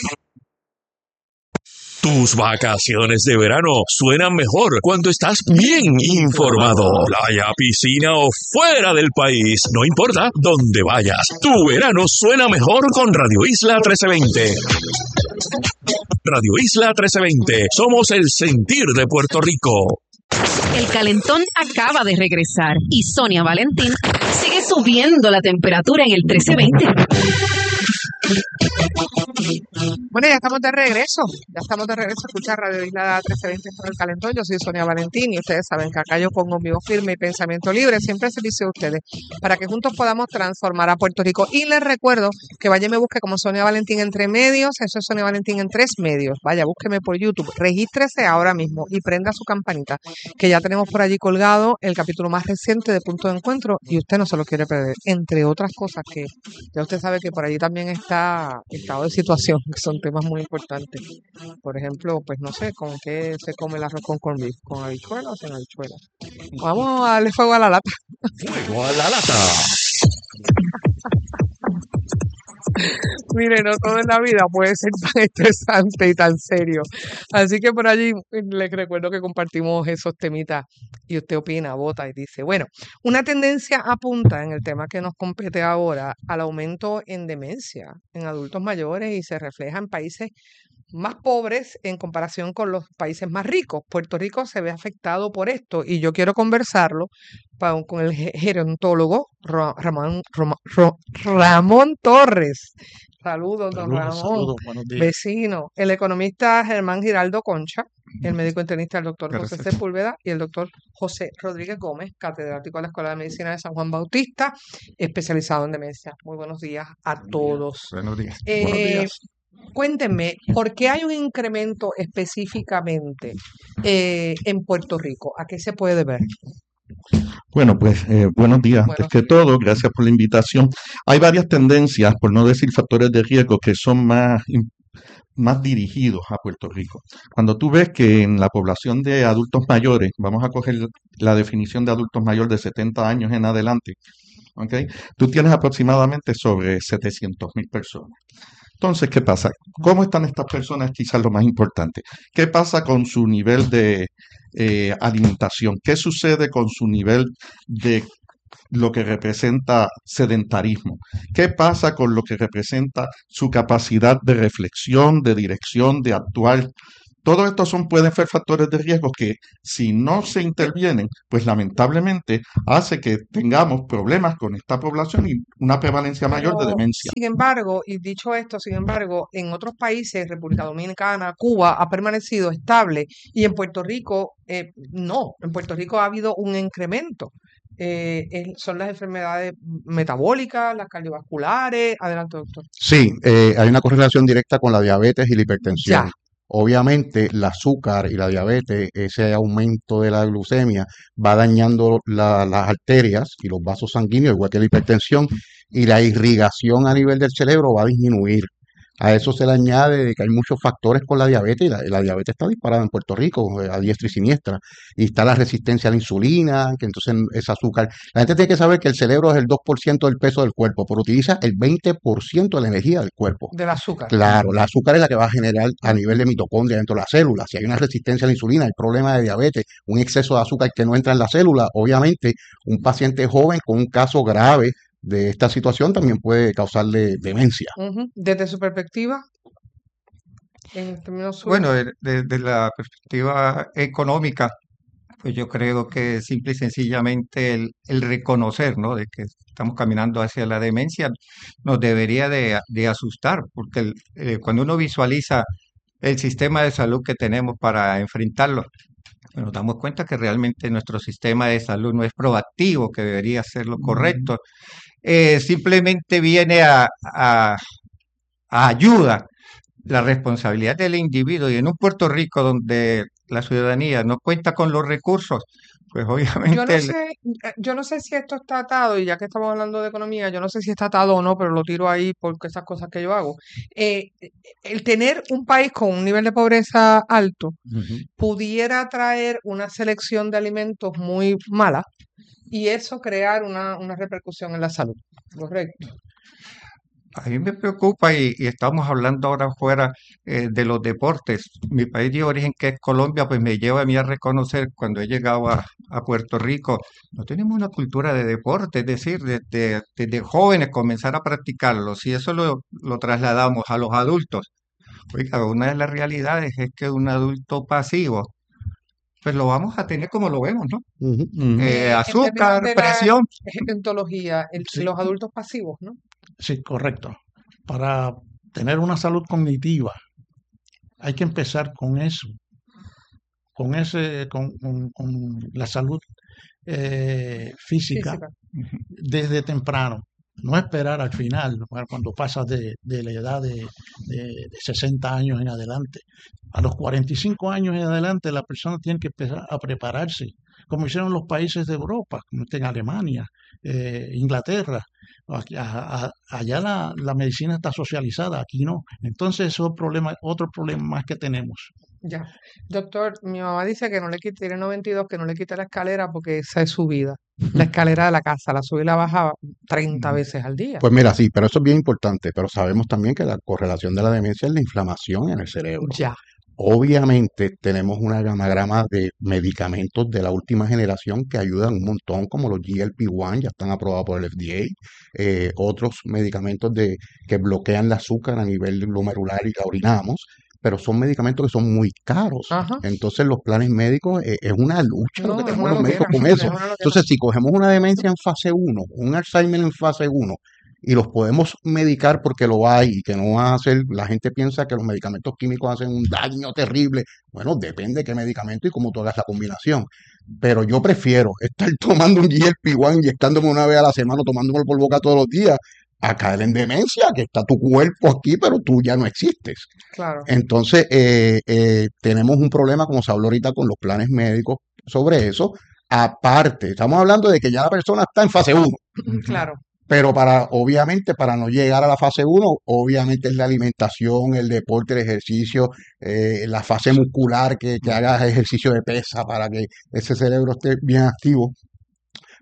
Tus vacaciones de verano suenan mejor cuando estás bien informado. Playa, piscina o fuera del país, no importa dónde vayas. Tu verano suena mejor con Radio Isla trescientos veinte. Radio Isla trescientos veinte. Somos el sentir de Puerto Rico. El calentón acaba de regresar y Sonia Valentín sigue subiendo la temperatura en el trece veinte. Bueno, ya estamos de regreso, ya estamos de regreso a escuchar Radio Isla trece veinte con el calentón. Yo soy Sonia Valentín y ustedes saben que acá yo pongo mi voz firme y pensamiento libre, siempre al servicio de ustedes, para que juntos podamos transformar a Puerto Rico. Y les recuerdo que vaya y me busque como Sonia Valentín entre medios, eso es Sonia Valentín en tres medios. Vaya, búsqueme por YouTube, regístrese ahora mismo y prenda su campanita, que ya tenemos por allí colgado el capítulo más reciente de Punto de Encuentro y usted no se lo quiere perder, entre otras cosas que ya usted sabe que por allí también está estado de situación, que son temas muy importantes. Por ejemplo, pues no sé, ¿con qué se come el arroz con corned beef? ¿Con habichuelas o sin habichuelas? Vamos a darle fuego a la lata. Fuego a la lata. Mire, no todo en la vida puede ser tan estresante y tan serio. Así que por allí les recuerdo que compartimos esos temitas y usted opina, vota y dice, bueno, una tendencia apunta en el tema que nos compete ahora al aumento en demencia en adultos mayores y se refleja en países más pobres en comparación con los países más ricos. Puerto Rico se ve afectado por esto y yo quiero conversarlo pa- con el ge- gerontólogo Ra- Ramón, Roma- Ro- Ramón Torres. Saludos, don Saludos, Ramón, saludos, buenos días. vecino. El economista Germán Giraldo Concha, el médico internista el doctor José Gracias. Sepúlveda y el doctor José Rodríguez Gómez, catedrático de la Escuela de Medicina de San Juan Bautista, especializado en demencia. Muy buenos días a todos. Buenos días. Buenos Eh, días. Cuéntenme, ¿por qué hay un incremento específicamente eh, en Puerto Rico? ¿A qué se puede deber? Bueno, pues eh, buenos días. Antes Buenos que días. todo, gracias por la invitación. Hay varias tendencias, por no decir factores de riesgo, que son más, im- más dirigidos a Puerto Rico. Cuando tú ves que en la población de adultos mayores, vamos a coger la definición de adultos mayores de setenta años en adelante, ¿ok? Tú tienes aproximadamente sobre setecientas mil personas. Entonces, ¿qué pasa? ¿Cómo están estas personas? Quizás lo más importante. ¿Qué pasa con su nivel de eh, alimentación? ¿Qué sucede con su nivel de lo que representa sedentarismo? ¿Qué pasa con lo que representa su capacidad de reflexión, de dirección, de actuar? Todos estos son, pueden ser factores de riesgo que, si no se intervienen, pues lamentablemente hace que tengamos problemas con esta población y una prevalencia mayor de Pero, demencia. sin embargo, y dicho esto, sin embargo, en otros países, República Dominicana, Cuba, ha permanecido estable y en Puerto Rico eh, no. En Puerto Rico ha habido un incremento. Eh, es- son las enfermedades metabólicas, las cardiovasculares. Adelante, doctor. Sí, eh, hay una correlación directa con la diabetes y la hipertensión. Ya. Obviamente, el azúcar y la diabetes, ese aumento de la glucemia, va dañando la- las arterias y los vasos sanguíneos, igual que la hipertensión, y la irrigación a nivel del cerebro va a disminuir. A eso se le añade de que hay muchos factores con la diabetes, y la, la diabetes está disparada en Puerto Rico, eh, a diestra y siniestra, y está la resistencia a la insulina, que entonces ese azúcar. La gente tiene que saber que el cerebro es el dos por ciento del peso del cuerpo, pero utiliza el veinte por ciento de la energía del cuerpo. Del azúcar. Claro, la azúcar es la que va a generar a nivel de mitocondria dentro de la célula. Si hay una resistencia a la insulina, hay problema de diabetes, un exceso de azúcar que no entra en la célula, obviamente un paciente joven con un caso grave de esta situación también puede causarle demencia. Ujú. Desde su perspectiva, en términos suyos. Bueno, de- desde la perspectiva económica, pues yo creo que simple y sencillamente el, el reconocer, ¿no? De que estamos caminando hacia la demencia nos debería de, de asustar, porque el- eh, cuando uno visualiza el sistema de salud que tenemos para enfrentarlo, pues nos damos cuenta que realmente nuestro sistema de salud no es proactivo, que debería ser lo correcto. Eh, simplemente viene a, a, a ayuda la responsabilidad del individuo, y en un Puerto Rico donde la ciudadanía no cuenta con los recursos, pues Yo no obviamente el- sé, eh, yo no sé si esto está atado, y ya que estamos hablando de economía, yo no sé si está atado o no, pero lo tiro ahí porque esas cosas que yo hago. Eh, el tener un país con un nivel de pobreza alto Ujú. pudiera traer una selección de alimentos muy mala y eso crear una, una repercusión en la salud. Correcto. a mí me preocupa, y, y estamos hablando ahora fuera eh, de los deportes. Mi país de origen, que es Colombia, pues me lleva a mí a reconocer cuando he llegado a, a Puerto Rico, no tenemos una cultura de deporte, es decir, desde, desde jóvenes comenzar a practicarlo. Si eso lo, lo trasladamos a los adultos, oiga, una de las realidades es que un adulto pasivo, pues lo vamos a tener como lo vemos, ¿no? Ujú. Mm. Eh, Eh, en azúcar, términos de la presión. ontología, el- Sí, los adultos pasivos, ¿no? sí, correcto. Para tener una salud cognitiva hay que empezar con eso, con ese, con, con- con la salud eh, física Física. Ujú. desde temprano. No esperar al final, bueno, cuando pasas de, de la edad de, de- de sesenta años en adelante. A los cuarenta y cinco años en adelante la persona tiene que empezar a prepararse, como hicieron los países de Europa, como en Alemania, eh, Inglaterra. Aquí- a- a- allá la, la medicina está socializada, aquí no. Entonces eso es problema, otro problema más que tenemos. Ya. Doctor, mi mamá dice que no le quite, tiene noventa y dos, que no le quite la escalera porque esa es su vida. La escalera de la casa, la sube y la baja treinta veces al día. Pues mira, sí, pero eso es bien importante, pero sabemos también que la correlación de la demencia es la inflamación en el cerebro. Ya. Obviamente tenemos una gama de medicamentos de la última generación que ayudan un montón, como los G L P uno, ya están aprobados por el F D A, eh, otros medicamentos de, que bloquean el azúcar a nivel glomerular y la orinamos, pero son medicamentos que son muy caros. Ajá. Entonces los planes médicos eh, es una lucha lo No, que es tenemos una los médicos loquera, con es eso. una loquera. Entonces si cogemos una demencia en fase uno, un Alzheimer en fase uno, y los podemos medicar porque lo hay y que no va a hacer, la gente piensa que los medicamentos químicos hacen un daño terrible. Bueno, depende de qué medicamento y cómo tú hagas la combinación. Pero yo prefiero estar tomando un G L P uno, inyectándome una vez a la semana, tomándomelo por boca todos los días, a caer en demencia, que está tu cuerpo aquí, pero tú ya no existes. Claro. Entonces, eh, eh, tenemos un problema, como se habló ahorita, con los planes médicos sobre eso. Aparte, estamos hablando de que ya la persona está en fase uno. Claro. Pero para, obviamente, para no llegar a la fase uno, obviamente es la alimentación, el deporte, el ejercicio, eh, la fase muscular, que, que hagas ejercicio de pesa para que ese cerebro esté bien activo.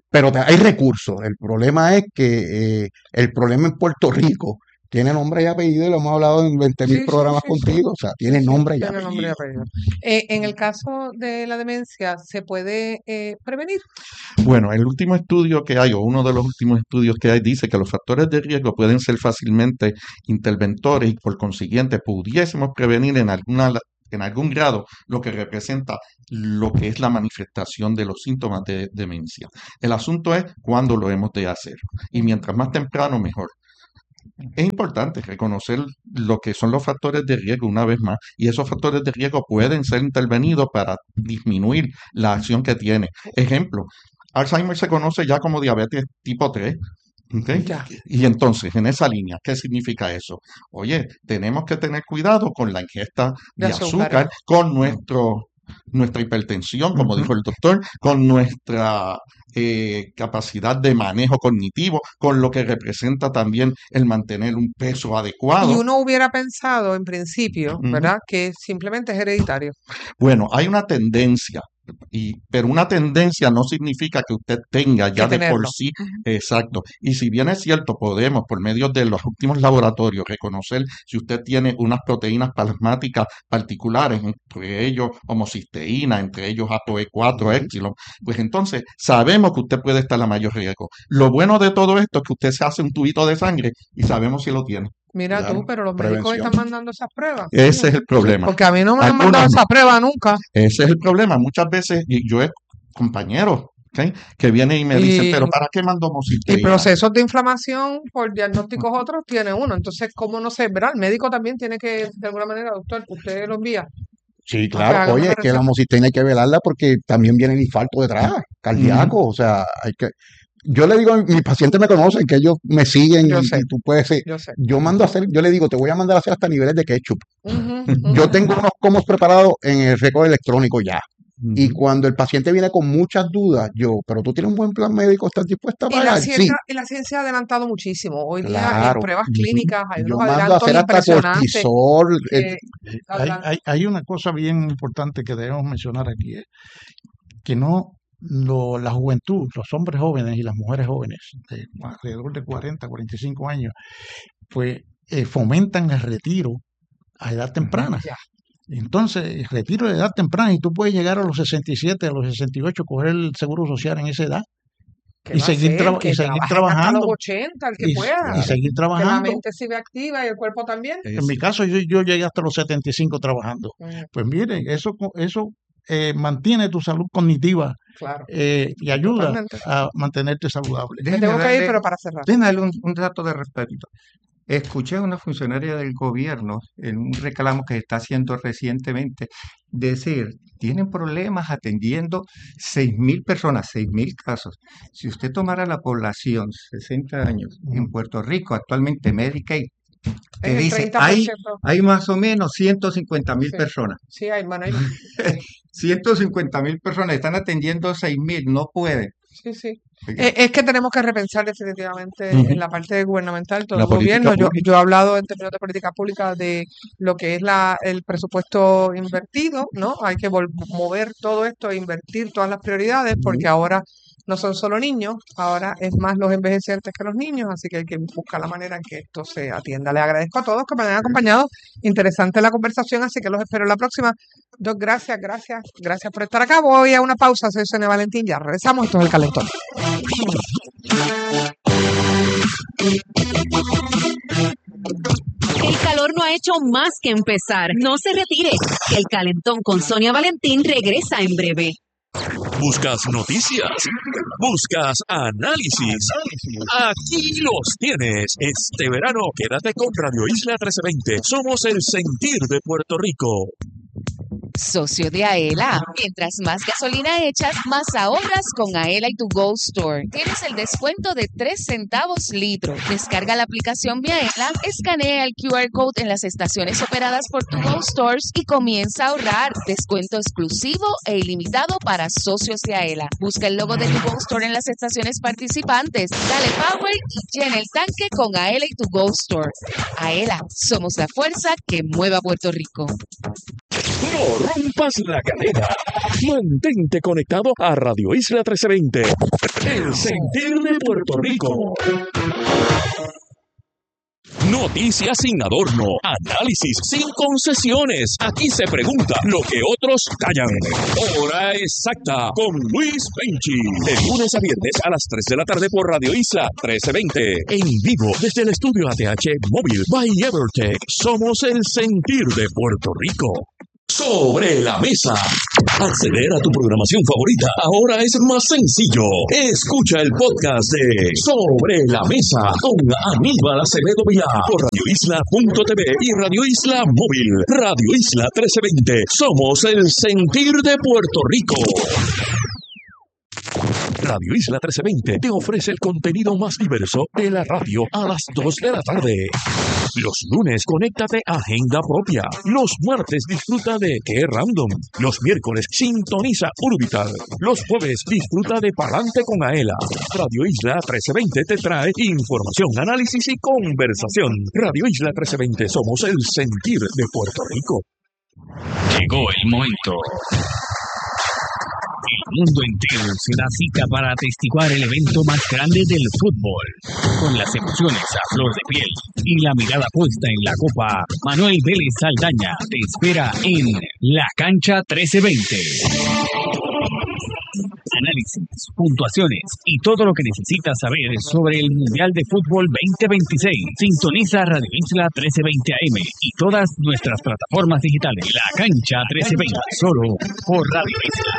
pero te- hay recursos. El problema es que eh, el problema en Puerto Rico tiene nombre y apellido, y lo hemos hablado en veinte mil Sí, sí, programas sí, sí. contigo, o sea, Sí, tiene sí, nombre y tiene nombre y apellido. apellido. Eh, en el caso de la demencia, ¿se puede eh, prevenir? Bueno, el último estudio que hay, o uno de los últimos estudios que hay, dice que los factores de riesgo pueden ser fácilmente interventores y por consiguiente pudiésemos prevenir en alguna, en algún grado lo que representa lo que es la manifestación de los síntomas de demencia. El asunto es cuándo lo hemos de hacer y mientras más temprano mejor. Es importante reconocer lo que son los factores de riesgo una vez más, y esos factores de riesgo pueden ser intervenidos para disminuir la acción que tiene. Ejemplo, Alzheimer se conoce ya como diabetes tipo tres. ¿Ok? Ya. Y entonces, en esa línea, ¿qué significa eso? Oye, tenemos que tener cuidado con la ingesta De de azúcar. azúcar, con nuestro, nuestra hipertensión, como Ujú. dijo el doctor, con nuestra eh, capacidad de manejo cognitivo, con lo que representa también el mantener un peso Y adecuado. uno hubiera pensado en principio, Ujú. ¿verdad?, que simplemente es hereditario. Bueno, hay una tendencia, y, pero una tendencia no significa que usted tenga Que ya de por tenerlo. sí, Ujú. exacto. Y si bien es cierto, podemos por medio de los últimos laboratorios reconocer si usted tiene unas proteínas plasmáticas particulares, entre ellos homocisteína, entre ellos A P O E cuatro, Ujú. Epsilon, pues entonces sabemos que usted puede estar a mayor riesgo. Lo bueno de todo esto es que usted se hace un tubito de sangre y sabemos si lo tiene. Mira tú, Claro, pero los médicos prevención. están mandando esas pruebas. Ese es el problema. Porque a mí no me han Algunos mandado no. esa prueba nunca. Ese es el problema. Muchas veces y yo he compañeros, ¿ok?, que vienen y me dicen, Y, pero ¿para qué mando y homocisteína? procesos de inflamación por diagnósticos otros tiene uno. Entonces, ¿cómo no sé? ¿Verdad? El médico también tiene que, de alguna manera, doctor, usted lo envía. Sí, a que claro. haga Oye, una es que la receta. homocisteína hay que velarla porque también viene el infarto detrás, Ujú. cardíaco, o sea, hay que... Yo le digo, mis pacientes me conocen, que ellos me siguen Yo y, sé, y tú puedes ser, yo sé. yo mando a hacer, yo le digo, te voy a mandar a hacer hasta niveles de ketchup. Ujú, Yo ujú, tengo ujú. unos comos preparados en el récord electrónico ya. Y Ujú. cuando el paciente viene con muchas dudas, yo, pero tú tienes un buen plan médico, ¿estás dispuesta a Y la pagar? Sí, ciencia, y la ciencia ha adelantado muchísimo. Hoy día en claro. pruebas Ujú. clínicas hay Yo unos mando a adelantos hacer hasta impresionantes cortisol. eh, que Eh, Hay, adelantan. hay, hay una cosa bien importante que debemos mencionar aquí, es que no lo- la juventud, los hombres jóvenes y las mujeres jóvenes de alrededor de cuarenta, cuarenta y cinco años, pues eh, fomentan el retiro a edad Ujú. temprana. Ya. Entonces, retiro de edad temprana y tú puedes llegar a los sesenta y siete, a los sesenta y ocho, coger el seguro social en esa edad ¿Qué y va a seguir, hacer? traba- Que y seguir trabajen hasta los trabajando ochenta, el que y, y pueda. claro. seguir Que la trabajando. mente siga activa y el cuerpo también. En mi Ese. caso, yo, yo llegué hasta los setenta y cinco trabajando. Mm, Pues miren, eso, co- eso eh, mantiene tu salud cognitiva claro, eh, y ayuda totalmente. a mantenerte saludable. Me Déjeme tengo que ir, darle, pero para cerrar. déjeme darle un, un dato de respecto. Escuché a una funcionaria del gobierno en un reclamo que está haciendo recientemente decir, tienen problemas atendiendo seis mil personas, seis mil casos. Si usted tomara la población, sesenta años, en Ujú. Puerto Rico, actualmente Medicaid, te Es el dice, treinta por hay, ciento. hay más o menos ciento cincuenta mil Sí, personas. sí, hay, bueno, hay más. Sí, ciento cincuenta mil personas, están atendiendo seis mil, no pueden. sí, sí. Oiga, Eh, Es que tenemos que repensar definitivamente Ujú. en la parte gubernamental, todo La el política gobierno. Yo, pública. yo he hablado en términos de política pública de lo que es la, el presupuesto invertido, ¿no? Hay que vol- mover todo esto e invertir todas las prioridades porque Ujú. ahora no son solo niños, ahora es más los envejecientes que los niños, así que hay que buscar la manera en que esto se atienda. Les agradezco a todos que me hayan acompañado. Interesante la conversación, así que los espero en la próxima. Doc, gracias, gracias, gracias por estar acá. Voy a una pausa, soy Sonia Valentín, ya regresamos, esto es El Calentón. El calor no ha hecho más que empezar. No se retire, que el calentón con Sonia Valentín regresa en breve. Buscas noticias, buscas análisis. Aquí los tienes. Este verano quédate con Radio Isla trece veinte. Somos el sentir de Puerto Rico. Socio de Aela. Mientras más gasolina echas, más ahorras con Aela y tu Go Store. Tienes el descuento de tres centavos litro. Descarga la aplicación Mi Aela, escanea el Q R Code en las estaciones operadas por tu Go Stores y comienza a ahorrar. Descuento exclusivo e ilimitado para socios de Aela. Busca el logo de tu Go Store en las estaciones participantes. Dale power y llena el tanque con Aela y tu Go Store. Aela, somos la fuerza que mueve a Puerto Rico. No rompas la cadena. Mantente conectado a Radio Isla trece veinte. El sentir de Puerto Rico. Noticias sin adorno, análisis sin concesiones. Aquí se pregunta lo que otros callan. Hora exacta con Luis Penchi. De lunes a viernes a las tres de la tarde por Radio Isla trece veinte. En vivo desde el estudio A T H Móvil by Evertech. Somos el sentir de Puerto Rico. Sobre la mesa. Acceder a tu programación favorita ahora es más sencillo. Escucha el podcast de Sobre la Mesa con Aníbal Acevedo Vilá por radio isla punto t v y Radio Isla Móvil. Radio Isla trece veinte. Somos el sentir de Puerto Rico. Radio Isla trece veinte te ofrece el contenido más diverso de la radio a las dos de la tarde. Los lunes, conéctate a Agenda Propia. Los martes, disfruta de Qué Random. Los miércoles, sintoniza Urbital. Los jueves, disfruta de Palante con Aela. Radio Isla trece veinte te trae información, análisis y conversación. Radio Isla trece veinte, somos el sentir de Puerto Rico. Llegó el momento. El mundo entero se da cita para atestiguar el evento más grande del fútbol. Con las emociones a flor de piel y la mirada puesta en la copa, Manuel Vélez Saldaña te espera en La Cancha trece veinte. Análisis, puntuaciones y todo lo que necesitas saber sobre el Mundial de Fútbol veinte veintiséis. Sintoniza Radio Isla trece veinte A M y todas nuestras plataformas digitales. La Cancha trece veinte, solo por Radio Isla.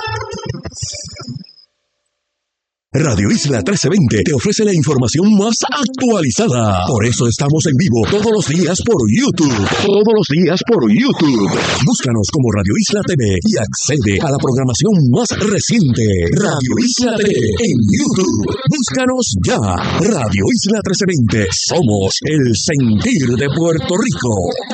Radio Isla trece veinte te ofrece la información más actualizada. Por eso estamos en vivo todos los días por YouTube. Todos los días por YouTube. Búscanos como Radio Isla T V y accede a la programación más reciente. Radio Isla T V en YouTube. Búscanos ya. Radio Isla trece veinte. Somos el sentir de Puerto Rico.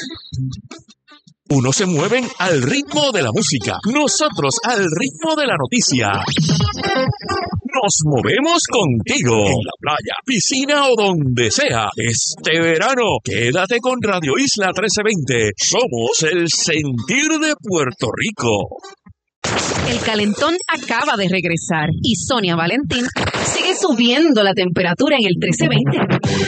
Unos se mueven al ritmo de la música, nosotros al ritmo de la noticia. Nos movemos contigo, en la playa, piscina o donde sea. Este verano, quédate con Radio Isla trece veinte. Somos el sentir de Puerto Rico. El calentón acaba de regresar y Sonia Valentín sigue subiendo la temperatura en el trece veinte.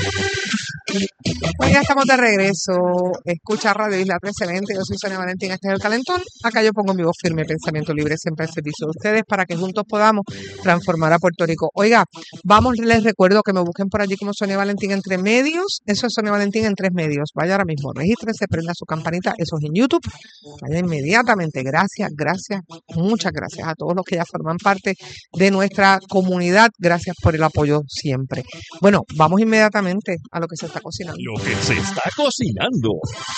Pues ya estamos de regreso. Escucha Radio Isla trece veinte. Yo soy Sonia Valentín. Este es el calentón. Acá yo pongo mi voz firme, pensamiento libre, siempre al servicio de ustedes para que juntos podamos transformar a Puerto Rico. Oiga, vamos, les recuerdo que me busquen por allí como Sonia Valentín entre medios. Eso es Sonia Valentín en tres medios. Vaya ahora mismo, regístrese, prenda su campanita. Eso es en YouTube. Vaya inmediatamente. Gracias, gracias, muchas gracias a todos los que ya forman parte de nuestra comunidad. Gracias por el apoyo siempre. Bueno, vamos inmediatamente a lo que se está cocinando. Lo que se está cocinando.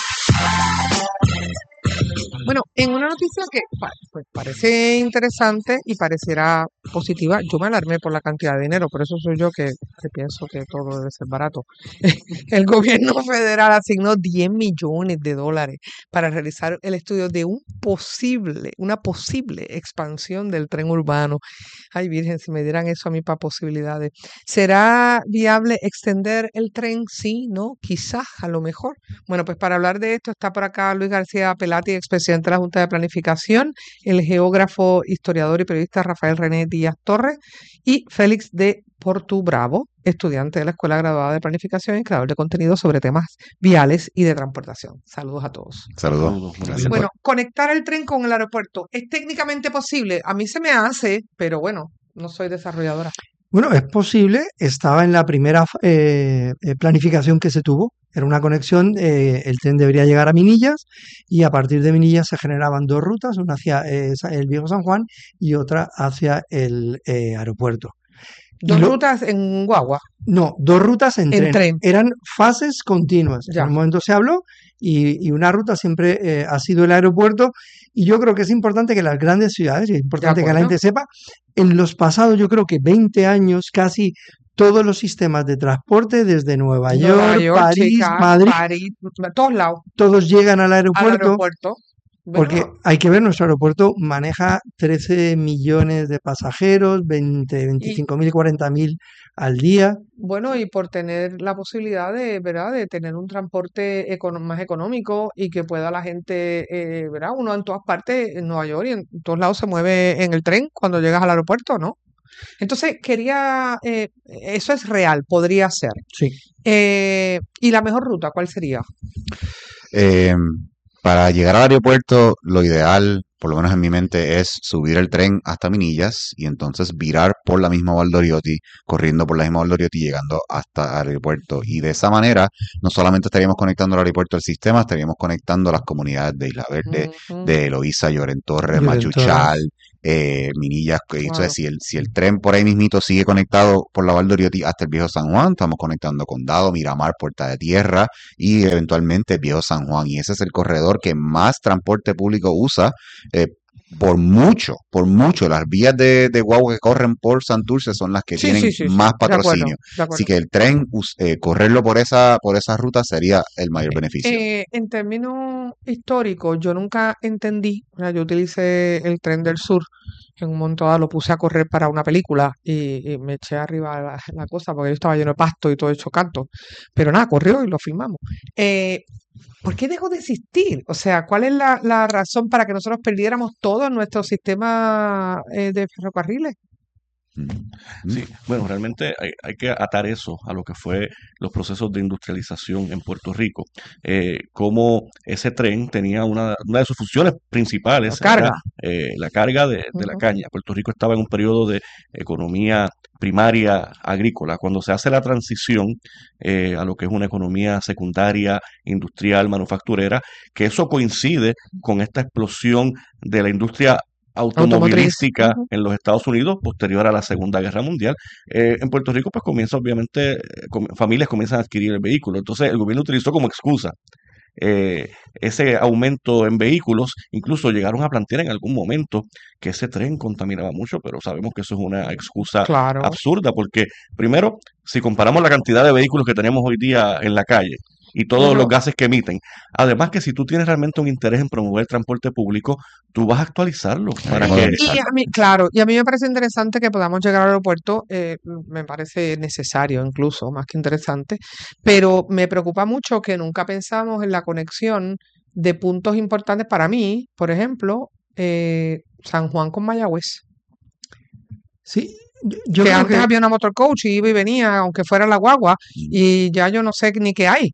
Bueno, en una noticia que pues, parece interesante y pareciera positiva, yo me alarmé por la cantidad de dinero, por eso soy yo que, que pienso que todo debe ser barato. El gobierno federal asignó diez millones de dólares para realizar el estudio de un posible, una posible expansión del tren urbano. Ay, Virgen, si me dieran eso a mí para posibilidades. ¿Será viable extender el tren? Sí, no, quizás, a lo mejor. Bueno, pues para hablar de esto está por acá Luis García Pelati, expresidente de la Junta de Planificación, el geógrafo, historiador y periodista Rafael René Díaz Torres y Félix de Portu-Bravo, estudiante de la Escuela Graduada de Planificación y creador de contenido sobre temas viales y de transportación. Saludos a todos. Saludos. Gracias. Bueno, conectar el tren con el aeropuerto, ¿es técnicamente posible? A mí se me hace, pero bueno, no soy desarrolladora. Bueno, es posible, estaba en la primera eh, eh, planificación que se tuvo, era una conexión, eh, el tren debería llegar a Minillas y a partir de Minillas se generaban dos rutas, una hacia eh, el Viejo San Juan y otra hacia el eh, aeropuerto. ¿Dos lo, rutas en guagua? No, dos rutas en, en tren. tren. Eran fases continuas. Ya. En un momento se habló y, y una ruta siempre eh, ha sido el aeropuerto. Y yo creo que es importante que las grandes ciudades, y es importante que la gente sepa, en los pasados yo creo que veinte años casi todos los sistemas de transporte desde Nueva, Nueva York, York, París, Chicago, Madrid, París, todos lados, todos llegan al aeropuerto. Al aeropuerto. Porque hay que ver, nuestro aeropuerto maneja trece millones de pasajeros, veinte, veinticinco mil, cuarenta mil al día. Bueno, y por tener la posibilidad de, ¿verdad?, de tener un transporte econo- más económico y que pueda la gente, eh, ¿verdad? Uno en todas partes, en Nueva York y en todos lados se mueve en el tren cuando llegas al aeropuerto, ¿no? Entonces, quería, eh, eso es real, podría ser. Sí. Eh, ¿y la mejor ruta cuál sería? Eh, para llegar al aeropuerto, lo ideal, por lo menos en mi mente, es subir el tren hasta Minillas y entonces virar por la misma Valdoriotti, corriendo por la misma Valdoriotti y llegando hasta el aeropuerto. Y de esa manera, no solamente estaríamos conectando el aeropuerto al sistema, estaríamos conectando las comunidades de Isla Verde, Ujú. de Loíza, Lloren Torres, Lloren Machuchal, eh, Minillas. que- Wow. Entonces, si el, si el tren por ahí mismito sigue conectado por la Valdoriotti hasta el Viejo San Juan, estamos conectando Condado, Miramar, Puerta de Tierra y eventualmente el Viejo San Juan. Y ese es el corredor que más transporte público usa. eh, por mucho, por mucho. Las vías de, de guagua que corren por Santurce son las que Sí, tienen sí, sí, sí, más de acuerdo, patrocinio. de Así acuerdo. que el tren, us- eh, correrlo por esa, por esa ruta sería el mayor beneficio. Eh, en términos históricos, yo nunca entendí, o sea, yo utilicé el tren del sur, en un momento dado lo puse a correr para una película y, y me eché arriba la, la cosa porque yo estaba lleno de pasto y todo hecho canto, pero nada, corrió y lo filmamos. Eh, ¿por qué dejó de existir? O sea, ¿cuál es la, la razón para que nosotros perdiéramos todo nuestro sistema eh, de ferrocarriles? Sí, bueno, realmente hay, hay que atar eso a lo que fue los procesos de industrialización en Puerto Rico. Eh, como ese tren tenía una, una de sus funciones principales, La carga. era, eh, la carga de, de la Ujú. caña. Puerto Rico estaba en un periodo de economía primaria agrícola. Cuando se hace la transición eh, a lo que es una economía secundaria, industrial, manufacturera, que eso coincide con esta explosión de la industria Automotriz. automovilística Ujú. en los Estados Unidos posterior a la Segunda Guerra Mundial. Eh, en Puerto Rico, pues comienza obviamente, eh, com- familias comienzan a adquirir el vehículo. Entonces, el gobierno utilizó como excusa eh, ese aumento en vehículos. Incluso llegaron a plantear en algún momento que ese tren contaminaba mucho, pero sabemos que eso es una excusa Claro. absurda, porque primero, si comparamos la cantidad de vehículos que tenemos hoy día en la calle y todos Bueno, los gases que emiten, además que si tú tienes realmente un interés en promover el transporte público, tú vas a actualizarlo para que... y a mí, claro, y a mí me parece interesante que podamos llegar al aeropuerto, eh, me parece necesario incluso, más que interesante, pero me preocupa mucho que nunca pensamos en la conexión de puntos importantes para mí, por ejemplo, eh, San Juan con Mayagüez. Sí, yo, yo Que creo antes que había una motorcoach y iba y venía, aunque fuera la guagua, y ya yo no sé ni qué hay.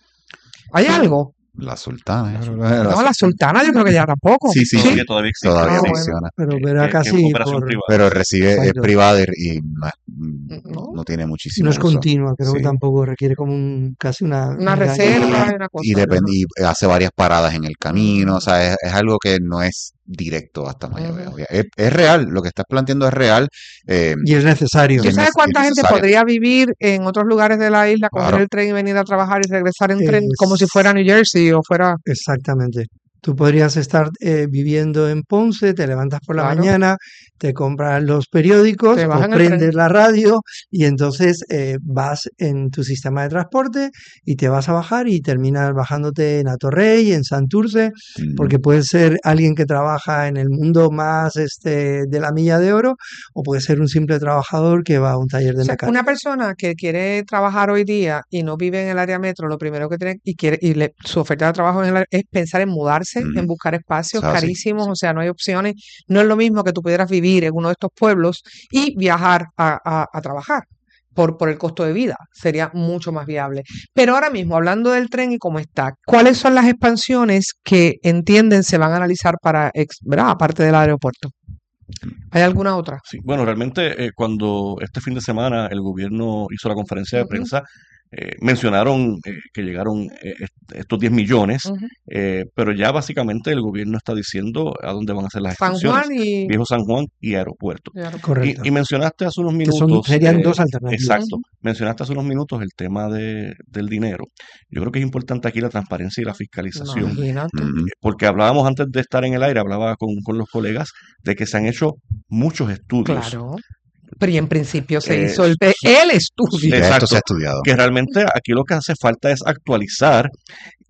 ¿Hay algo? La Sultana. ¿eh? No, la Sultana yo creo que ya tampoco. Sí, sí, ¿Sí? sí, todavía existe. todavía Ah, bueno. funciona. pero que- verá que- que es casi operación por... privada. Pero recibe, es Exacto. privada y, y no, es- No, no tiene muchísimo No es uso. continua, creo que Sí. tampoco requiere como un, casi una, una un reserva enganche. y una cosa. Y, depende, y hace varias paradas en el camino, Mm. o sea, es, es algo que no es directo hasta Mayagüez. Ujú. Es, es real, lo que estás planteando es real. eh, Y es necesario. y ¿Tú es sabes nece- y es cuánta gente necesario. podría vivir en otros lugares de la isla, coger Claro. el tren y venir a trabajar y regresar en tren como si Es- fuera New Jersey o fuera... Exactamente. Tú podrías estar eh, viviendo en Ponce, te levantas por la Claro. mañana, te compras los periódicos Te o vas en el tren. prendes la radio y entonces eh, vas en tu sistema de transporte y te vas a bajar y terminas bajándote en Atorrey, en Santurce, Mm. porque puedes ser alguien que trabaja en el mundo más este, de la milla de oro o puede ser un simple trabajador que va a un taller de O sea, mecánica. una persona que quiere trabajar hoy día y no vive en el área metro, lo primero que tiene y quiere y le- su oferta de trabajo en el área- es pensar en mudarse, Ujú. en buscar espacios Eso es así, carísimos, sí. o sea, no hay opciones. No es lo mismo que tú pudieras vivir en uno de estos pueblos y viajar a, a- a trabajar. Por, por el costo de vida, sería mucho más viable. Pero ahora mismo, hablando del tren y cómo está, ¿cuáles son las expansiones que entienden se van a analizar para, ex- ¿verdad? Aparte del aeropuerto? ¿Hay alguna otra? Sí, bueno, realmente eh, cuando este fin de semana el gobierno hizo la conferencia de Ujú. prensa, eh, mencionaron eh, que llegaron eh, est- estos diez millones, Ujú. eh, pero ya básicamente el gobierno está diciendo a dónde van a ser las San expansiones, Juan y... Viejo San Juan y aeropuerto. y aeropuerto. Correcto. Y, y mencionaste hace unos Que son, minutos, serían eh, dos alternativas. exacto, mencionaste hace unos minutos el tema de, del dinero. Yo creo que es importante aquí la transparencia y la fiscalización. Imagínate. Ujú. Porque hablábamos antes de estar en el aire, hablaba con, con los colegas de que se han hecho muchos estudios. Claro. Pero y en principio se Eh, hizo el, el estudio. Ya esto Exacto. se ha estudiado. Que realmente aquí lo que hace falta es actualizar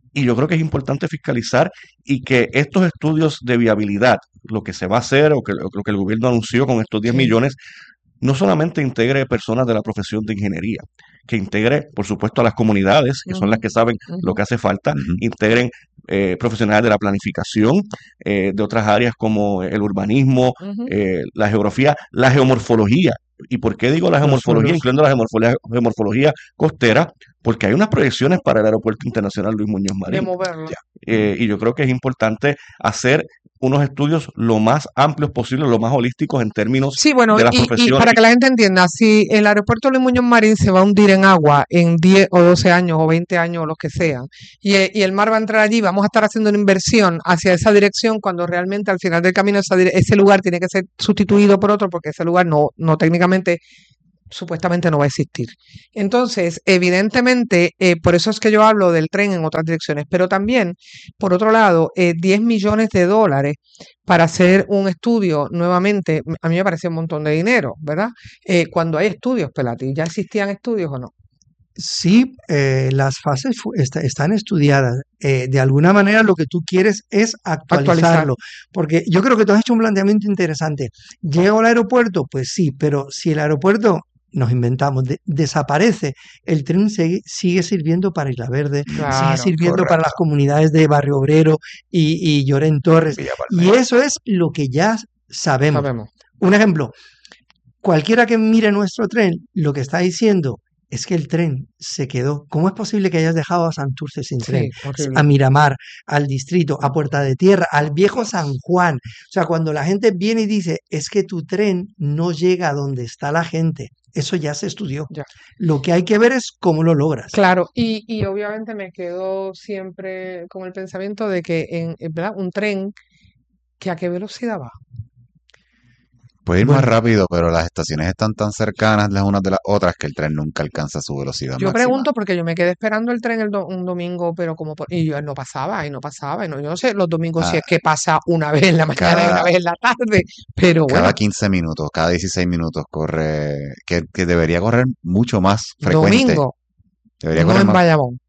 Y yo creo que es importante fiscalizar y que estos estudios de viabilidad, lo que se va a hacer o que, lo que el gobierno anunció con estos diez Sí. millones, no solamente integre personas de la profesión de ingeniería, que integre, por supuesto, a las comunidades, que son las que saben lo que hace falta, integren eh, profesionales de la planificación, eh, de otras áreas como el urbanismo, Ujú. eh, la geografía, la geomorfología. ¿Y por qué digo la Los geomorfología, suelos. incluyendo la geomorfología, geomorfología costera? Porque hay unas proyecciones para el Aeropuerto Internacional Luis Muñoz De Marín. moverlo. Eh, y yo creo que es importante hacer unos estudios lo más amplios posibles, lo más holísticos en términos Sí, bueno, de las y, y profesiones. para que la gente entienda, si el aeropuerto Luis Muñoz Marín se va a hundir en agua en diez o doce años o veinte años o los que sean, y, e- y el mar va a entrar allí, vamos a estar haciendo una inversión hacia esa dirección cuando realmente al final del camino esa dire- ese lugar tiene que ser sustituido por otro porque ese lugar no, no técnicamente supuestamente no va a existir. Entonces, evidentemente, eh, por eso es que yo hablo del tren en otras direcciones, pero también, por otro lado, eh, diez millones de dólares para hacer un estudio nuevamente, m- a mí me parece un montón de dinero, ¿verdad? Eh, cuando hay estudios, Pelati, ¿ya existían estudios o no? Sí, eh, las fases fu- esta- están estudiadas. Eh, de alguna manera lo que tú quieres es Actualizar. actualizarlo, porque yo creo que tú has hecho un planteamiento interesante. ¿Llego al aeropuerto? Pues sí, pero si el aeropuerto, nos inventamos, de- desaparece, el tren sigue, sigue sirviendo para Isla Verde, sigue Claro, sirviendo para las Correcto. comunidades de Barrio Obrero y, y Llorén Torres, Villa y Palmera. eso es lo que ya sabemos. sabemos. Un ejemplo, cualquiera que mire nuestro tren, lo que está diciendo es que el tren se quedó. ¿Cómo es posible que hayas dejado a Santurce sin tren? Sí, horrible. A Miramar, al Distrito, a Puerta de Tierra, al viejo San Juan. O sea, cuando la gente viene y dice, es que tu tren no llega a donde está la gente, eso ya se estudió. Ya. Lo que hay que ver es cómo lo logras. Claro, y, y obviamente me quedo siempre con el pensamiento de que en, en ¿verdad? Un tren que a qué velocidad va. Puede ir más Bueno, rápido, pero las estaciones están tan cercanas las unas de las otras que el tren nunca alcanza su velocidad Yo máxima. pregunto porque yo me quedé esperando el tren el do- un domingo, pero como por, y yo no pasaba, y no pasaba, y no, yo no sé los domingos si Ah, es que pasa una vez en la mañana y una cada, vez en la tarde, pero cada bueno, quince minutos, cada dieciséis minutos corre, que, que debería correr mucho más frecuente. domingo, Debería no correr en más. Bayamón.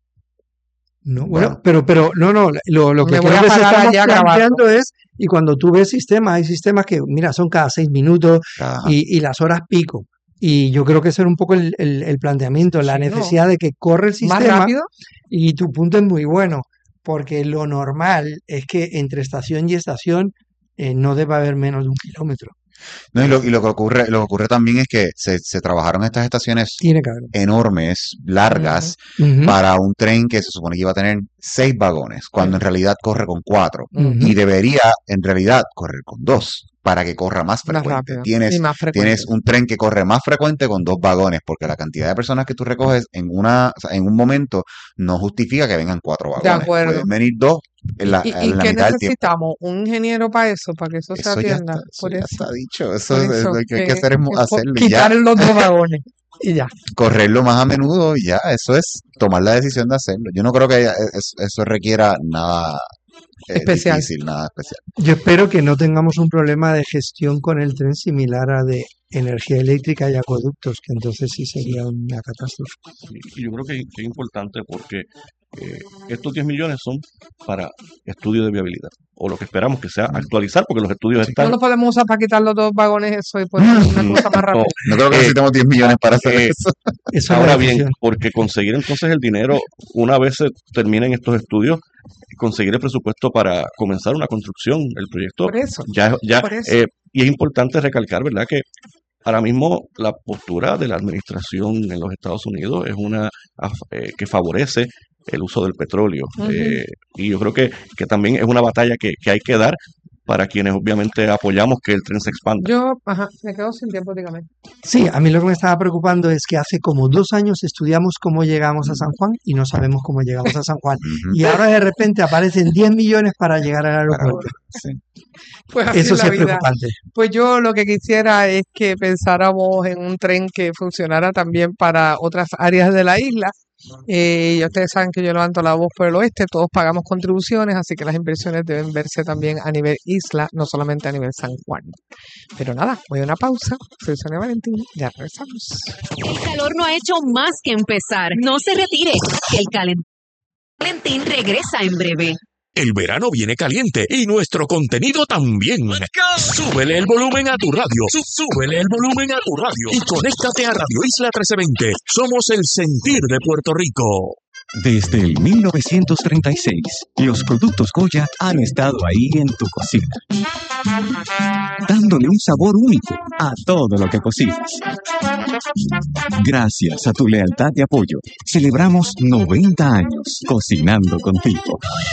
no, bueno, Bueno, pero, pero no, no, lo, lo que Me voy creo a que se parar estamos allá a grabarlo. planteando es, y cuando tú ves sistemas, hay sistemas que, mira, son cada seis minutos ajá. y, y las horas pico. Y yo creo que ese era un poco el, el- el planteamiento, la Sí, no, necesidad de que corre el más sistema, rápido, y tu punto es muy bueno, porque lo normal es que entre estación y estación eh, no deba haber menos de un kilómetro. No, y lo, y lo que ocurre, lo que ocurre también es que se, se trabajaron estas estaciones Tiene que haber. enormes, largas, Ujú, para un tren que se supone que iba a tener seis vagones, cuando en eso. realidad corre con cuatro. Ujú. Y debería, en realidad, correr con dos, para que corra más Más frecuente. rápido y Tienes, más frecuente. tienes un tren que corre más frecuente con dos vagones, porque la cantidad de personas que tú recoges en una, o sea, en un momento no justifica que vengan cuatro De vagones. acuerdo. Pueden venir dos en la, ¿Y, y en la qué mitad del tiempo. necesitamos? ¿Un ingeniero para eso, para que eso se Eso ya atienda? está, eso Por ya eso, está dicho. Eso, por es- eso, lo que hay que que, hacer es que po- hacerlo y ya. quitar los dos vagones y ya. Correrlo más a menudo y ya, eso es tomar la decisión de hacerlo. Yo no creo que haya- es- eso requiera nada eh, Especial. difícil, nada especial. Yo espero que no tengamos un problema de gestión con el tren similar a de energía eléctrica y acueductos, que entonces sí sería una catástrofe. Y yo creo que, que es importante porque eh, estos diez millones son para estudios de viabilidad, o lo que esperamos que sea actualizar, porque los estudios No están. lo podemos usar para quitar los dos vagones eso y poner una Mm, cosa más no, rápida. No creo que eh, necesitemos diez millones para hacer eh, eso. Eso es la ahora bien, decisión. porque conseguir entonces el dinero, una vez se terminen estos estudios, conseguir el presupuesto para comenzar una construcción, el proyecto, Por eso, ya, ya, por eso. eh, y es importante recalcar, ¿verdad?, que ahora mismo la postura de la administración en los Estados Unidos es una af- eh, que favorece el uso del petróleo. Ujú. Eh, y yo creo que, que también es una batalla que, que hay que dar para quienes obviamente apoyamos que el tren se expanda. Yo, ajá, me quedo sin tiempo, dígame. Sí, a mí lo que me estaba preocupando es que hace como dos años estudiamos cómo llegamos a San Juan y no sabemos cómo llegamos a San Juan. Ujú. Y ahora de repente aparecen diez millones para llegar al Para aeropuerto. volver. Sí. Pues así Eso es sí la es vida. preocupante. Pues yo lo que quisiera es que pensáramos en un tren que funcionara también para otras áreas de la isla. Eh, y ustedes saben que yo levanto la voz por el oeste, todos pagamos contribuciones, así que las inversiones deben verse también a nivel isla, no solamente a nivel San Juan. Pero nada, voy a una pausa. Soy Sonia Valentín, ya regresamos. El calor no ha hecho más que empezar. No se retire, que el calentamiento Valentín regresa en breve. El verano viene caliente y nuestro contenido también. Súbele el volumen a tu radio. Sú- Súbele el volumen a tu radio. Y conéctate a Radio Isla trece veinte. Somos el sentir de Puerto Rico. Desde el mil novecientos treinta y seis, los productos Goya han estado ahí en tu cocina, dándole un sabor único a todo lo que cocinas. Gracias a tu lealtad y apoyo, celebramos noventa años cocinando contigo.